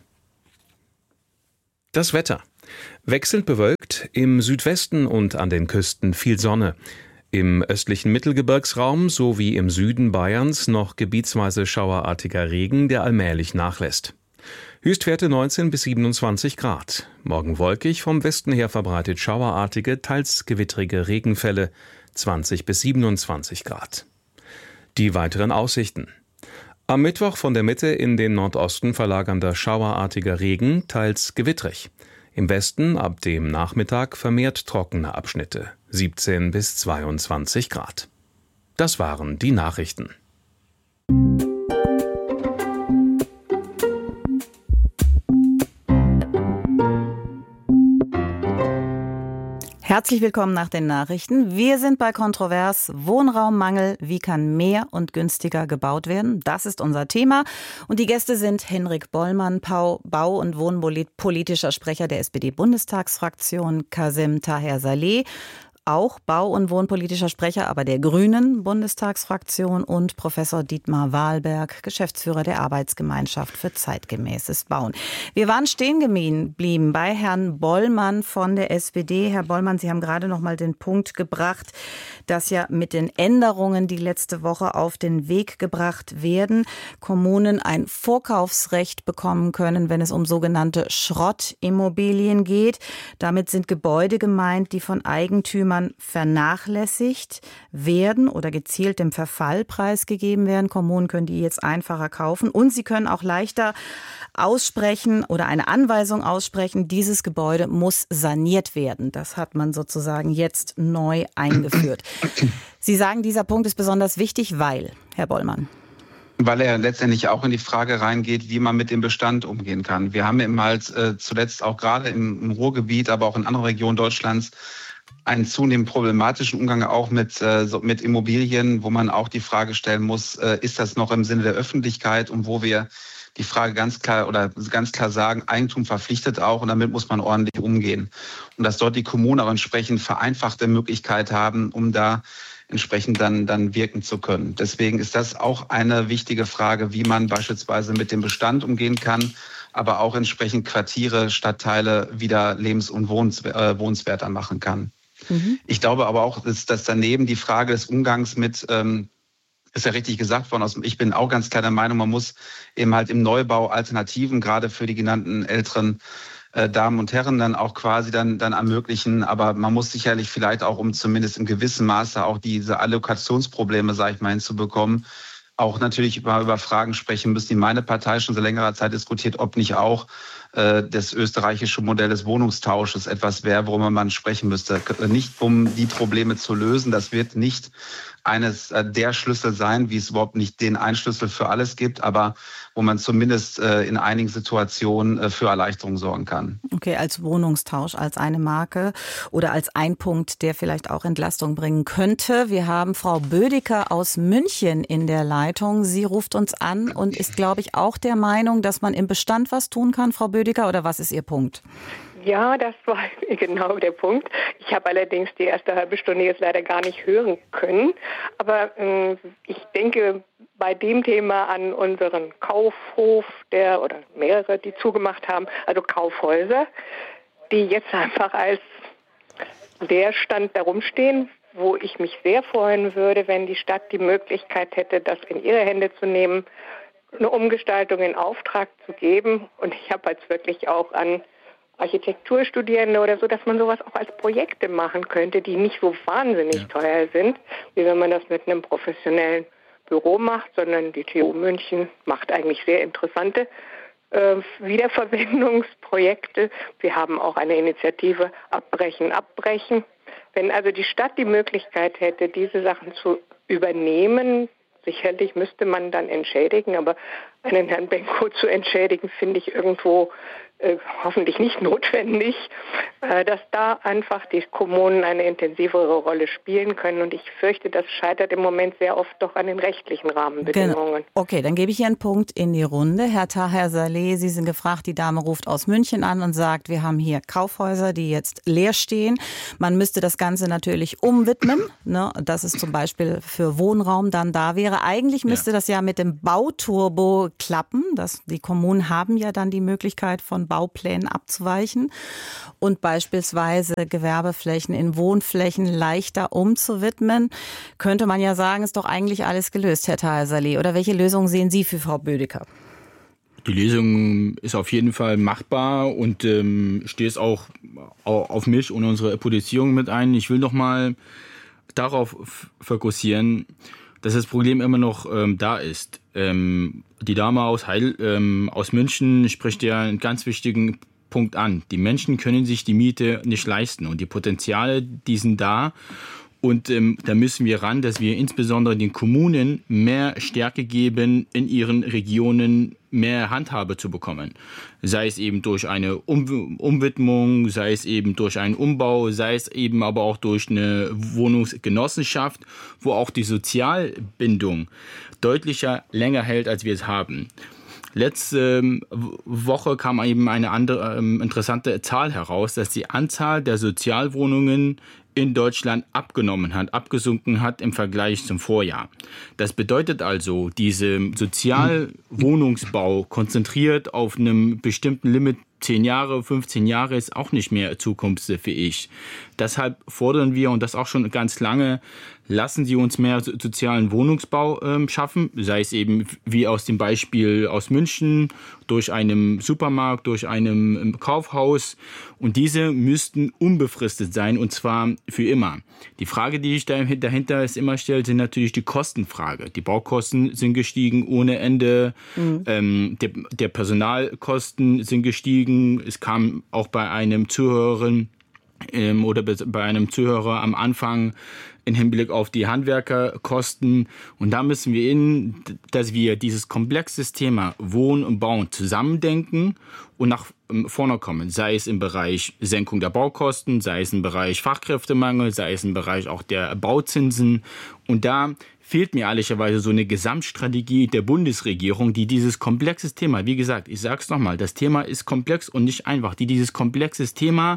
Das Wetter. Wechselnd bewölkt, im Südwesten und an den Küsten viel Sonne. Im östlichen Mittelgebirgsraum sowie im Süden Bayerns noch gebietsweise schauerartiger Regen, der allmählich nachlässt. Höchstwerte neunzehn bis siebenundzwanzig Grad. Morgen wolkig, vom Westen her verbreitet schauerartige, teils gewittrige Regenfälle, zwanzig bis siebenundzwanzig Grad. Die weiteren Aussichten. Am Mittwoch von der Mitte in den Nordosten verlagernder schauerartiger Regen, teils gewittrig. Im Westen ab dem Nachmittag vermehrt trockene Abschnitte, siebzehn bis zweiundzwanzig Grad. Das waren die Nachrichten. Herzlich willkommen nach den Nachrichten. Wir sind bei Kontrovers. Wohnraummangel. Wie kann mehr und günstiger gebaut werden? Das ist unser Thema. Und die Gäste sind Henrik Bollmann, Bau- und Wohnpolitischer Sprecher der S P D-Bundestagsfraktion, Kazem Taher-Saleh, auch Bau- und Wohnpolitischer Sprecher, aber der Grünen Bundestagsfraktion, und Professor Dietmar Wahlberg, Geschäftsführer der Arbeitsgemeinschaft für zeitgemäßes Bauen. Wir waren stehen geblieben bei Herrn Bollmann von der S P D. Herr Bollmann, Sie haben gerade noch mal den Punkt gebracht, dass ja mit den Änderungen, die letzte Woche auf den Weg gebracht werden, Kommunen ein Vorkaufsrecht bekommen können, wenn es um sogenannte Schrottimmobilien geht. Damit sind Gebäude gemeint, die von Eigentümern vernachlässigt werden oder gezielt dem Verfall preisgegeben werden. Kommunen können die jetzt einfacher kaufen und sie können auch leichter aussprechen oder eine Anweisung aussprechen, dieses Gebäude muss saniert werden. Das hat man sozusagen jetzt neu eingeführt. Sie sagen, dieser Punkt ist besonders wichtig, weil, Herr Bollmann. Weil er letztendlich auch in die Frage reingeht, wie man mit dem Bestand umgehen kann. Wir haben eben halt äh, zuletzt auch gerade im, im Ruhrgebiet, aber auch in anderen Regionen Deutschlands einen zunehmend problematischen Umgang auch mit, äh, so mit Immobilien, wo man auch die Frage stellen muss, äh, ist das noch im Sinne der Öffentlichkeit, und wo wir die Frage ganz klar oder ganz klar sagen, Eigentum verpflichtet auch, und damit muss man ordentlich umgehen. Und dass dort die Kommunen auch entsprechend vereinfachte Möglichkeit haben, um da entsprechend dann, dann wirken zu können. Deswegen ist das auch eine wichtige Frage, wie man beispielsweise mit dem Bestand umgehen kann, aber auch entsprechend Quartiere, Stadtteile wieder lebens- und wohnenswerter machen kann. Mhm. Ich glaube aber auch, dass, dass daneben die Frage des Umgangs mit, ähm, ist ja richtig gesagt worden, ich bin auch ganz klar der Meinung, man muss eben halt im Neubau Alternativen, gerade für die genannten älteren äh, Damen und Herren, dann auch quasi dann, dann ermöglichen. Aber man muss sicherlich vielleicht auch, um zumindest im gewissen Maße auch diese Allokationsprobleme, sage ich mal, hinzubekommen, auch natürlich über, über Fragen sprechen müssen, die meine Partei schon seit längerer Zeit diskutiert, ob nicht auch äh, das österreichische Modell des Wohnungstausches etwas wäre, worüber man sprechen müsste. Nicht um die Probleme zu lösen, das wird nicht eines äh, der Schlüssel sein, wie es überhaupt nicht den einen Schlüssel für alles gibt, aber wo man zumindest äh, in einigen Situationen äh, für Erleichterung sorgen kann. Okay, als Wohnungstausch, als eine Marke oder als ein Punkt, der vielleicht auch Entlastung bringen könnte. Wir haben Frau Bödecker aus München in der Leitung. Sie ruft uns an und ist, glaube ich, auch der Meinung, dass man im Bestand was tun kann, Frau Bödecker, oder was ist Ihr Punkt? Ja, das war genau der Punkt. Ich habe allerdings die erste halbe Stunde jetzt leider gar nicht hören können. Aber äh, ich denke bei dem Thema an unseren Kaufhof, der oder mehrere, die zugemacht haben, also Kaufhäuser, die jetzt einfach als Leerstand da rumstehen, wo ich mich sehr freuen würde, wenn die Stadt die Möglichkeit hätte, das in ihre Hände zu nehmen, eine Umgestaltung in Auftrag zu geben. Und ich habe jetzt wirklich auch an Architekturstudierende oder so, dass man sowas auch als Projekte machen könnte, die nicht so wahnsinnig ja. teuer sind, wie wenn man das mit einem professionellen Büro macht, sondern die T U München macht eigentlich sehr interessante äh, Wiederverwendungsprojekte. Wir haben auch eine Initiative Abbrechen, Abbrechen. Wenn also die Stadt die Möglichkeit hätte, diese Sachen zu übernehmen, sicherlich müsste man dann entschädigen, aber einen Herrn Benko zu entschädigen, finde ich irgendwo äh, hoffentlich nicht notwendig, äh, dass da einfach die Kommunen eine intensivere Rolle spielen können. Und ich fürchte, das scheitert im Moment sehr oft doch an den rechtlichen Rahmenbedingungen. Genau. Okay, dann gebe ich hier einen Punkt in die Runde. Herr Taher Saleh, Sie sind gefragt, die Dame ruft aus München an und sagt, wir haben hier Kaufhäuser, die jetzt leer stehen. Man müsste das Ganze natürlich umwidmen, ne, dass es zum Beispiel für Wohnraum dann da wäre. Eigentlich müsste ja. das ja mit dem Bauturbo klappen. Das, die Kommunen haben ja dann die Möglichkeit, von Bauplänen abzuweichen und beispielsweise Gewerbeflächen in Wohnflächen leichter umzuwidmen. Könnte man ja sagen, ist doch eigentlich alles gelöst, Herr Taher Saleh. Oder welche Lösung sehen Sie für Frau Bödecker? Die Lösung ist auf jeden Fall machbar und ähm, stößt auch auf mich und unsere Politisierung mit ein. Ich will noch mal darauf f- fokussieren, dass das Problem immer noch ähm, da ist. Ähm, die Dame aus, Heidel, ähm, aus München spricht ja einen ganz wichtigen Punkt an. Die Menschen können sich die Miete nicht leisten und die Potenziale, die sind da. Und ähm, da müssen wir ran, dass wir insbesondere den Kommunen mehr Stärke geben, in ihren Regionen mehr Handhabe zu bekommen. Sei es eben durch eine um- Umwidmung, sei es eben durch einen Umbau, sei es eben aber auch durch eine Wohnungsgenossenschaft, wo auch die Sozialbindung deutlicher länger hält, als wir es haben. Letzte Woche kam eben eine andere ähm, interessante Zahl heraus, dass die Anzahl der Sozialwohnungen in Deutschland abgenommen hat, abgesunken hat im Vergleich zum Vorjahr. Das bedeutet also, dieser Sozialwohnungsbau konzentriert auf einem bestimmten Limit, zehn Jahre, fünfzehn Jahre, ist auch nicht mehr zukunftsfähig. Deshalb fordern wir, und das auch schon ganz lange, lassen Sie uns mehr sozialen Wohnungsbau äh, schaffen, sei es eben wie aus dem Beispiel aus München, durch einen Supermarkt, durch einem Kaufhaus. Und diese müssten unbefristet sein, und zwar für immer. Die Frage, die sich dahinter ist immer stellt, sind natürlich die Kostenfrage. Die Baukosten sind gestiegen ohne Ende, mhm. ähm, der, der Personalkosten sind gestiegen. Es kam auch bei einem Zuhörerin ähm, oder bei einem Zuhörer am Anfang im Hinblick auf die Handwerkerkosten. Und da müssen wir in, dass wir dieses komplexe Thema Wohnen und Bauen zusammendenken und nach vorne kommen. Sei es im Bereich Senkung der Baukosten, sei es im Bereich Fachkräftemangel, sei es im Bereich auch der Bauzinsen. Und da fehlt mir ehrlicherweise so eine Gesamtstrategie der Bundesregierung, die dieses komplexe Thema, wie gesagt, ich sage es nochmal, das Thema ist komplex und nicht einfach, die dieses komplexe Thema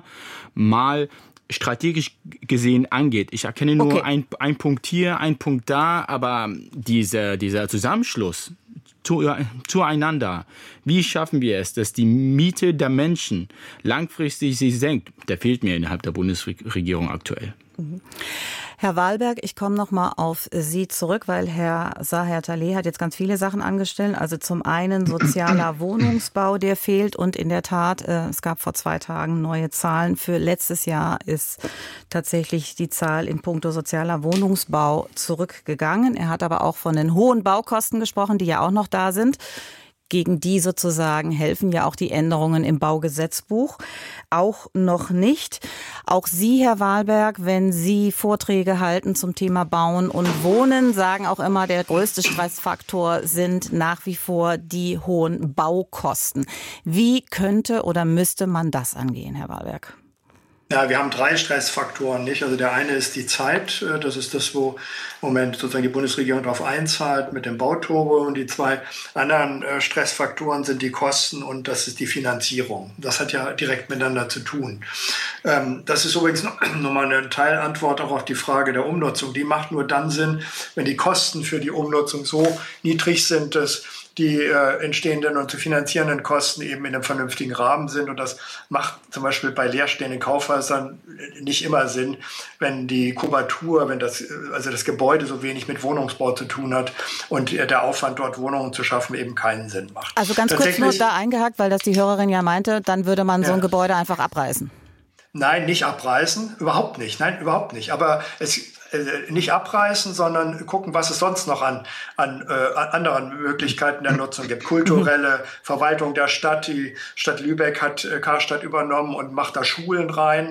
mal strategisch gesehen angeht. Ich erkenne nur okay. ein, ein Punkt hier, ein Punkt da, aber dieser, dieser Zusammenschluss zu, zueinander, wie schaffen wir es, dass die Miete der Menschen langfristig sich senkt, der fehlt mir innerhalb der Bundesregierung aktuell. Mhm. Herr Wahlberg, ich komme noch mal auf Sie zurück, weil Herr Taher Saleh hat jetzt ganz viele Sachen angestellt. Also zum einen sozialer Wohnungsbau, der fehlt. Und in der Tat, äh, es gab vor zwei Tagen neue Zahlen. Für letztes Jahr ist tatsächlich die Zahl in puncto sozialer Wohnungsbau zurückgegangen. Er hat aber auch von den hohen Baukosten gesprochen, die ja auch noch da sind. Gegen die sozusagen helfen ja auch die Änderungen im Baugesetzbuch auch noch nicht. Auch Sie, Herr Wahlberg, wenn Sie Vorträge halten zum Thema Bauen und Wohnen, sagen auch immer, der größte Stressfaktor sind nach wie vor die hohen Baukosten. Wie könnte oder müsste man das angehen, Herr Wahlberg? Ja, wir haben drei Stressfaktoren, nicht? Also der eine ist die Zeit, das ist das, wo im Moment sozusagen die Bundesregierung darauf einzahlt mit dem Bauturbo, und die zwei anderen Stressfaktoren sind die Kosten und das ist die Finanzierung. Das hat ja direkt miteinander zu tun. Das ist übrigens nochmal eine Teilantwort auch auf die Frage der Umnutzung. Die macht nur dann Sinn, wenn die Kosten für die Umnutzung so niedrig sind, dass die äh, entstehenden und zu finanzierenden Kosten eben in einem vernünftigen Rahmen sind. Und das macht zum Beispiel bei leerstehenden Kaufhäusern nicht immer Sinn, wenn die Kubatur, wenn das, also das Gebäude so wenig mit Wohnungsbau zu tun hat und der Aufwand, dort Wohnungen zu schaffen, eben keinen Sinn macht. Also ganz kurz nur da eingehakt, weil das die Hörerin ja meinte, dann würde man so ein ja. Gebäude einfach abreißen. Nein, nicht abreißen, überhaupt nicht. Nein, überhaupt nicht. Aber es äh, nicht abreißen, sondern gucken, was es sonst noch an, an, äh, an anderen Möglichkeiten der Nutzung gibt. Kulturelle Verwaltung der Stadt. Die Stadt Lübeck hat äh, Karstadt übernommen und macht da Schulen rein.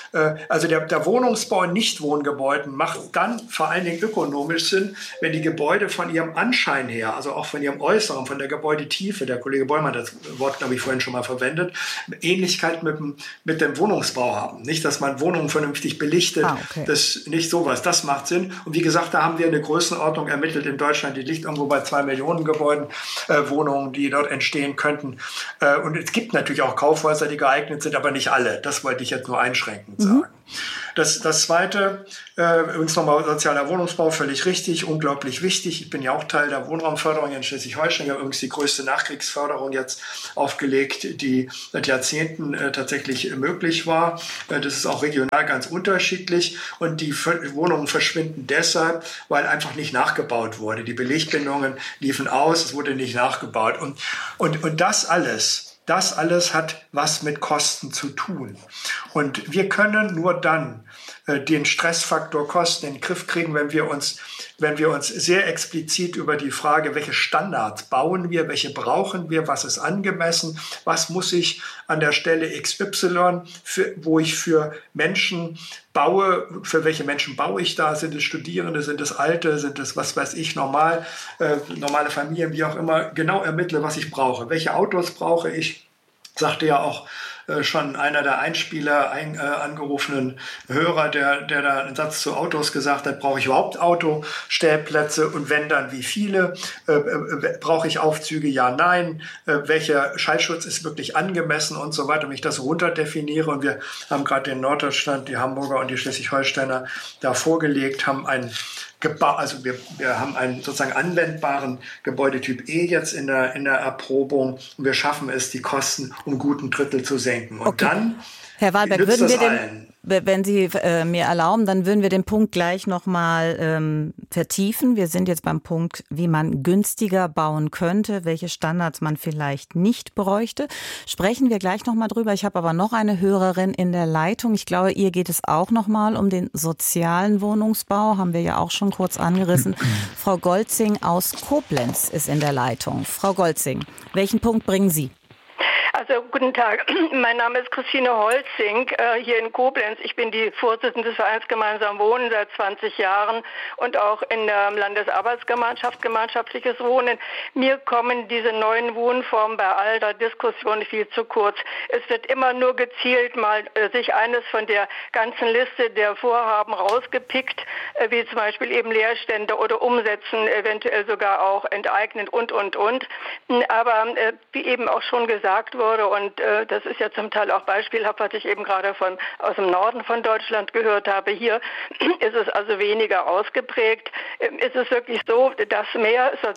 Also der, der Wohnungsbau in Nichtwohngebäuden macht dann vor allen Dingen ökonomisch Sinn, wenn die Gebäude von ihrem Anschein her, also auch von ihrem Äußeren, von der Gebäudetiefe, der Kollege Bollmann hat das Wort, glaube ich, vorhin schon mal verwendet, Ähnlichkeit mit dem, mit dem Wohnungsbau haben. Nicht, dass man Wohnungen vernünftig belichtet, ah, okay. das nicht sowas, das macht Sinn. Und wie gesagt, da haben wir eine Größenordnung ermittelt in Deutschland, die liegt irgendwo bei zwei Millionen Gebäuden, äh, Wohnungen, die dort entstehen könnten. Äh, und es gibt natürlich auch Kaufhäuser, die geeignet sind, aber nicht alle. Das wollte ich jetzt nur einschränkend sagen. Mhm. Das, das Zweite, äh, übrigens nochmal sozialer Wohnungsbau, völlig richtig, unglaublich wichtig. Ich bin ja auch Teil der Wohnraumförderung in Schleswig-Holstein. Wir haben übrigens die größte Nachkriegsförderung jetzt aufgelegt, die seit Jahrzehnten äh, tatsächlich möglich war. Äh, das ist auch regional ganz unterschiedlich. Und die F- Wohnungen verschwinden deshalb, weil einfach nicht nachgebaut wurde. Die Belegbindungen liefen aus, es wurde nicht nachgebaut. Und, und, und das alles... Das alles hat was mit Kosten zu tun. Und wir können nur dann äh, den Stressfaktor Kosten in den Griff kriegen, wenn wir uns, wenn wir uns sehr explizit über die Frage, welche Standards bauen wir, welche brauchen wir, was ist angemessen, was muss ich an der Stelle X Y, für, wo ich für Menschen baue, für welche Menschen baue ich da? Sind es Studierende, sind es Alte, sind es, was weiß ich, normal, äh, normale Familien, wie auch immer, genau ermittle, was ich brauche. Welche Autos brauche ich? Sagte ja auch äh, schon einer der Einspieler, ein, äh, angerufenen Hörer, der, der da einen Satz zu Autos gesagt hat, brauche ich überhaupt Autostellplätze und wenn dann wie viele? Äh, äh, brauche ich Aufzüge? Ja, nein. Äh, welcher Schallschutz ist wirklich angemessen und so weiter, wenn ich das runterdefiniere. Und wir haben gerade in Norddeutschland, die Hamburger und die Schleswig-Holsteiner da vorgelegt, haben einen Geba- also wir, wir haben einen sozusagen anwendbaren Gebäudetyp E jetzt in der, in der Erprobung und wir schaffen es, die Kosten um guten Drittel zu senken. Und okay. dann Herr Wahlberg, würden wir den, wenn Sie äh, mir erlauben, dann würden wir den Punkt gleich nochmal ähm, vertiefen. Wir sind jetzt beim Punkt, wie man günstiger bauen könnte, welche Standards man vielleicht nicht bräuchte. Sprechen wir gleich nochmal drüber. Ich habe aber noch eine Hörerin in der Leitung. Ich glaube, ihr geht es auch nochmal um den sozialen Wohnungsbau. Haben wir ja auch schon kurz angerissen. Frau Golzing aus Koblenz ist in der Leitung. Frau Golzing, welchen Punkt bringen Sie? Also guten Tag, mein Name ist Christine Holzing, äh, hier in Koblenz. Ich bin die Vorsitzende des Vereins Gemeinsam Wohnen seit zwanzig Jahren und auch in der Landesarbeitsgemeinschaft Gemeinschaftliches Wohnen. Mir kommen diese neuen Wohnformen bei all der Diskussion viel zu kurz. Es wird immer nur gezielt mal äh, sich eines von der ganzen Liste der Vorhaben rausgepickt, äh, wie zum Beispiel eben Leerstände oder Umsetzen, eventuell sogar auch enteignen und, und, und. Aber äh, wie eben auch schon gesagt wurde, und äh, das ist ja zum Teil auch beispielhaft, was ich eben gerade von aus dem Norden von Deutschland gehört habe. Hier ist es also weniger ausgeprägt. Ähm, ist es wirklich so, dass mehr so,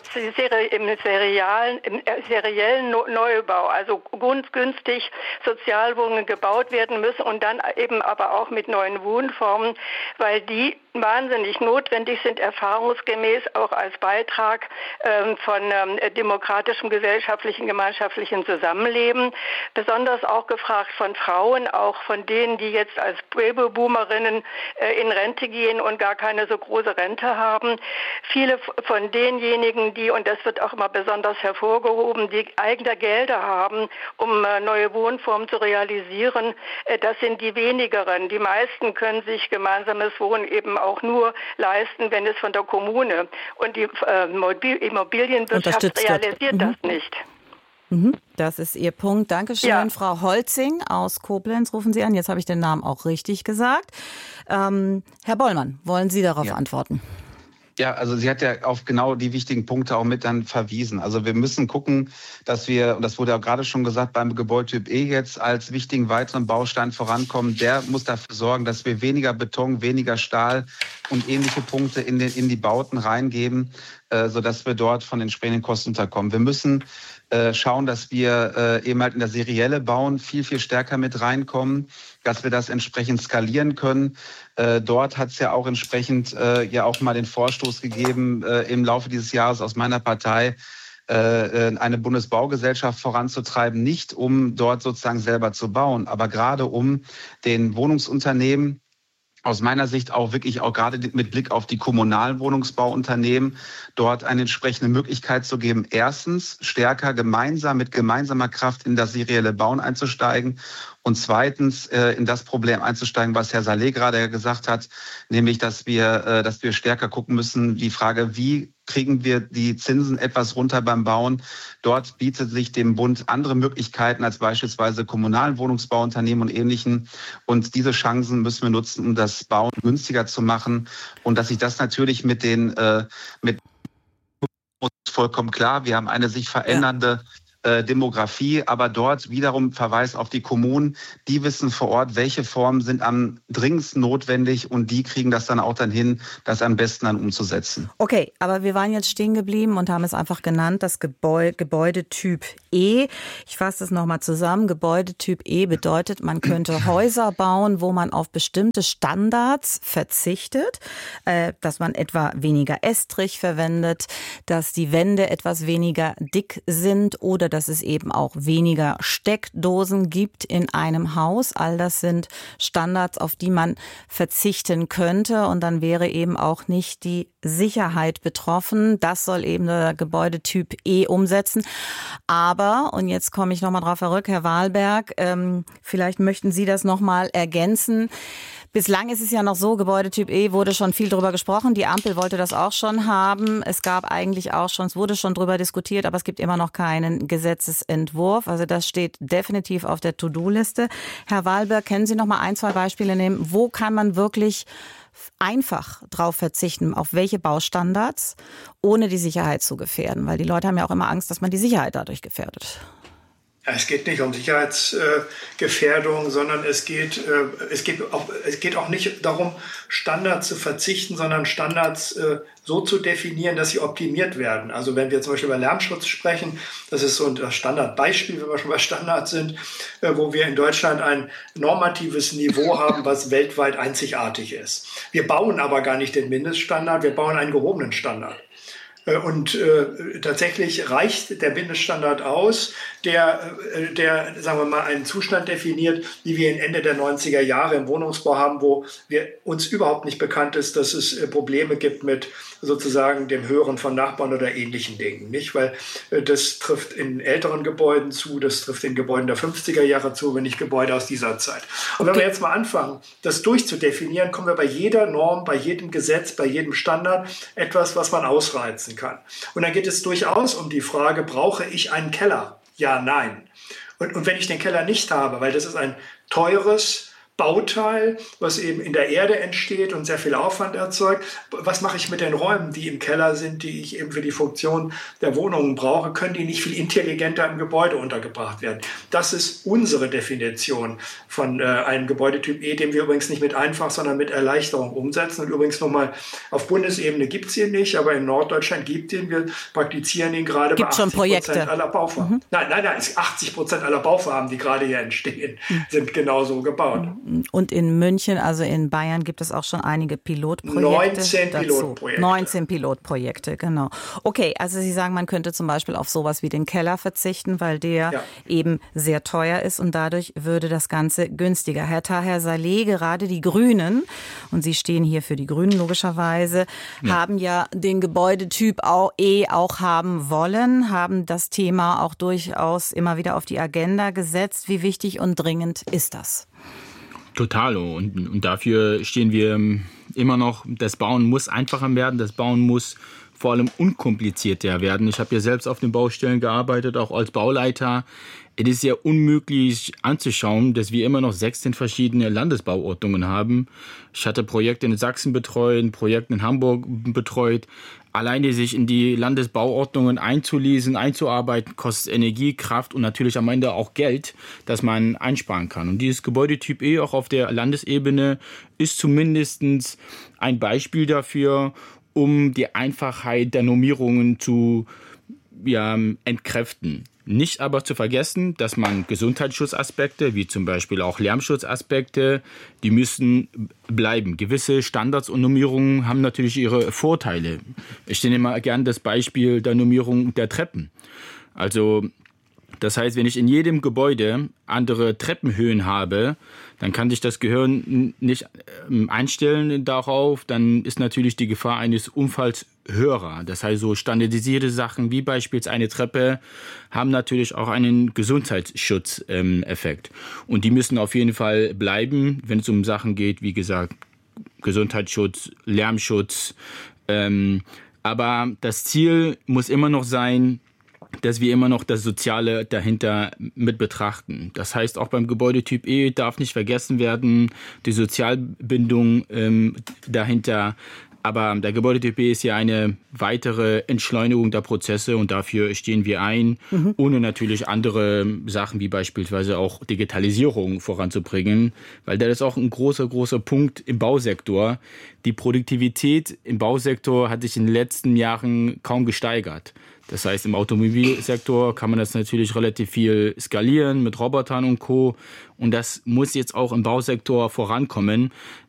im serialen, im seriellen Neubau, also günstig Sozialwohnungen gebaut werden müssen und dann eben aber auch mit neuen Wohnformen, weil die wahnsinnig notwendig sind, erfahrungsgemäß auch als Beitrag ähm, von ähm, demokratischem, gesellschaftlichen, gemeinschaftlichen Zusammenleben. Besonders auch gefragt von Frauen, auch von denen, die jetzt als Babyboomerinnen äh, in Rente gehen und gar keine so große Rente haben. Viele von denjenigen, die, und das wird auch immer besonders hervorgehoben, die eigene Gelder haben, um äh, neue Wohnformen zu realisieren, äh, das sind die wenigeren. Die meisten können sich gemeinsames Wohnen eben auch nur leisten, wenn es von der Kommune und die äh, Immobilienwirtschaft realisiert mhm. das nicht. Mhm. Das ist Ihr Punkt. Dankeschön, ja. Frau Holzing aus Koblenz rufen Sie an. Jetzt habe ich den Namen auch richtig gesagt. Ähm, Herr Bollmann, wollen Sie darauf ja. antworten? Ja, also sie hat ja auf genau die wichtigen Punkte auch mit dann verwiesen. Also wir müssen gucken, dass wir, und das wurde ja gerade schon gesagt, beim Gebäudetyp E jetzt als wichtigen weiteren Baustein vorankommen. Der muss dafür sorgen, dass wir weniger Beton, weniger Stahl und ähnliche Punkte in, den, in die Bauten reingeben, äh, sodass wir dort von entsprechenden Kosten unterkommen. Wir müssen äh, schauen, dass wir äh, eben halt in das serielle Bauen viel, viel stärker mit reinkommen, dass wir das entsprechend skalieren können. Äh, dort hat es ja auch entsprechend äh, ja auch mal den Vorstoß gegeben, äh, im Laufe dieses Jahres aus meiner Partei, äh, eine Bundesbaugesellschaft voranzutreiben, nicht um dort sozusagen selber zu bauen, aber gerade um den Wohnungsunternehmen aus meiner Sicht auch wirklich auch gerade mit Blick auf die kommunalen Wohnungsbauunternehmen dort eine entsprechende Möglichkeit zu geben, erstens stärker gemeinsam mit gemeinsamer Kraft in das serielle Bauen einzusteigen Und zweitens äh, in das Problem einzusteigen, was Herr Saleh gerade gesagt hat, nämlich, dass wir, äh, dass wir stärker gucken müssen, die Frage, wie kriegen wir die Zinsen etwas runter beim Bauen. Dort bietet sich dem Bund andere Möglichkeiten als beispielsweise kommunalen Wohnungsbauunternehmen und Ähnlichen. Und diese Chancen müssen wir nutzen, um das Bauen günstiger zu machen. Und dass sich das natürlich mit den, äh, mit vollkommen klar. Wir haben eine sich verändernde äh, Demografie, aber dort wiederum Verweis auf die Kommunen. Die wissen vor Ort, welche Formen sind am dringendsten notwendig und die kriegen das dann auch dann hin, das am besten dann umzusetzen. Okay, aber wir waren jetzt stehen geblieben und haben es einfach genannt, das Gebäude, Gebäudetyp E. Ich fasse es nochmal zusammen. Gebäudetyp E bedeutet, man könnte Häuser bauen, wo man auf bestimmte Standards verzichtet, äh, dass man etwa weniger Estrich verwendet, dass die Wände etwas weniger dick sind oder dass es eben auch weniger Steckdosen gibt in einem Haus. All das sind Standards, auf die man verzichten könnte und dann wäre eben auch nicht die Sicherheit betroffen. Das soll eben der Gebäudetyp E umsetzen. Aber, und jetzt komme ich nochmal drauf zurück, Herr Wahlberg, ähm, vielleicht möchten Sie das nochmal ergänzen. Bislang ist es ja noch so, Gebäudetyp E wurde schon viel drüber gesprochen. Die Ampel wollte das auch schon haben. Es gab eigentlich auch schon, es wurde schon drüber diskutiert, aber es gibt immer noch keinen Gesetzesentwurf. Also das steht definitiv auf der To-Do-Liste. Herr Wahlberg, können Sie noch mal ein, zwei Beispiele nehmen? Wo kann man wirklich einfach drauf verzichten, auf welche Baustandards, ohne die Sicherheit zu gefährden? Weil die Leute haben ja auch immer Angst, dass man die Sicherheit dadurch gefährdet. Es geht nicht um Sicherheitsgefährdung, sondern es geht, es, geht auch, es geht auch nicht darum, Standards zu verzichten, sondern Standards so zu definieren, dass sie optimiert werden. Also wenn wir zum Beispiel über Lärmschutz sprechen, das ist so ein Standardbeispiel, wenn wir schon bei Standards sind, wo wir in Deutschland ein normatives Niveau haben, was weltweit einzigartig ist. Wir bauen aber gar nicht den Mindeststandard, wir bauen einen gehobenen Standard. Und äh, tatsächlich reicht der Mindeststandard aus, der, äh, der, sagen wir mal, einen Zustand definiert, wie wir ihn Ende der neunziger Jahre im Wohnungsbau haben, wo wir uns überhaupt nicht bekannt ist, dass es äh, Probleme gibt mit sozusagen dem Hören von Nachbarn oder ähnlichen Dingen, nicht? Weil äh, das trifft in älteren Gebäuden zu, das trifft in Gebäuden der fünfziger Jahre zu, wenn nicht Gebäude aus dieser Zeit. Und wenn wir jetzt mal anfangen, das durchzudefinieren, kommen wir bei jeder Norm, bei jedem Gesetz, bei jedem Standard etwas, was man ausreizen kann. Und dann geht es durchaus um die Frage, brauche ich einen Keller? Ja, nein. Und, und wenn ich den Keller nicht habe, weil das ist ein teures Bauteil, was eben in der Erde entsteht und sehr viel Aufwand erzeugt. Was mache ich mit den Räumen, die im Keller sind, die ich eben für die Funktion der Wohnungen brauche? Können die nicht viel intelligenter im Gebäude untergebracht werden? Das ist unsere Definition von äh, einem Gebäudetyp E, den wir übrigens nicht mit einfach, sondern mit Erleichterung umsetzen. Und übrigens nochmal, auf Bundesebene gibt es ihn nicht, aber in Norddeutschland gibt es ihn. Wir praktizieren ihn gerade bei achtzig Prozent aller Bauvorhaben. Mhm. Nein, nein, nein, achtzig Prozent aller Bauvorhaben, die gerade hier entstehen, mhm. sind genauso gebaut. Mhm. Und in München, also in Bayern, gibt es auch schon einige Pilotprojekte. neunzehn dazu. Pilotprojekte. neunzehn Pilotprojekte, genau. Okay, also Sie sagen, man könnte zum Beispiel auf sowas wie den Keller verzichten, weil der ja. eben sehr teuer ist und dadurch würde das Ganze günstiger. Herr Taher Saleh, gerade die Grünen, und Sie stehen hier für die Grünen logischerweise, ja. haben ja den Gebäudetyp E auch haben wollen, haben das Thema auch durchaus immer wieder auf die Agenda gesetzt. Wie wichtig und dringend ist das? Total. Und, und dafür stehen wir immer noch, das Bauen muss einfacher werden, das Bauen muss vor allem unkomplizierter werden. Ich habe ja selbst auf den Baustellen gearbeitet, auch als Bauleiter. Es ist ja unmöglich anzuschauen, dass wir immer noch sechzehn verschiedene Landesbauordnungen haben. Ich hatte Projekte in Sachsen betreut, Projekte in Hamburg betreut. Alleine sich in die Landesbauordnungen einzulesen, einzuarbeiten, kostet Energie, Kraft und natürlich am Ende auch Geld, das man einsparen kann. Und dieses Gebäudetyp E auch auf der Landesebene ist zumindest ein Beispiel dafür, um die Einfachheit der Normierungen zu ja, entkräften. Nicht aber zu vergessen, dass man Gesundheitsschutzaspekte, wie zum Beispiel auch Lärmschutzaspekte, die müssen bleiben. Gewisse Standards und Normierungen haben natürlich ihre Vorteile. Ich nehme mal gern das Beispiel der Normierung der Treppen. Also das heißt, wenn ich in jedem Gebäude andere Treppenhöhen habe, dann kann sich das Gehirn nicht einstellen darauf. Dann ist natürlich die Gefahr eines Unfalls höherer. Das heißt, so standardisierte Sachen wie beispielsweise eine Treppe haben natürlich auch einen Gesundheitsschutzeffekt. Ähm, Und die müssen auf jeden Fall bleiben, wenn es um Sachen geht, wie gesagt, Gesundheitsschutz, Lärmschutz. Ähm, aber das Ziel muss immer noch sein, dass wir immer noch das Soziale dahinter mit betrachten. Das heißt, auch beim Gebäudetyp E darf nicht vergessen werden, die Sozialbindung ähm, dahinter. Aber der Gebäudetyp E ist ja eine weitere Entschleunigung der Prozesse und dafür stehen wir ein, mhm. ohne natürlich andere Sachen wie beispielsweise auch Digitalisierung voranzubringen, weil das ist auch ein großer, großer Punkt im Bausektor. Die Produktivität im Bausektor hat sich in den letzten Jahren kaum gesteigert. Das heißt, im Automobilsektor kann man das natürlich relativ viel skalieren mit Robotern und Co. Und das muss jetzt auch im Bausektor vorankommen.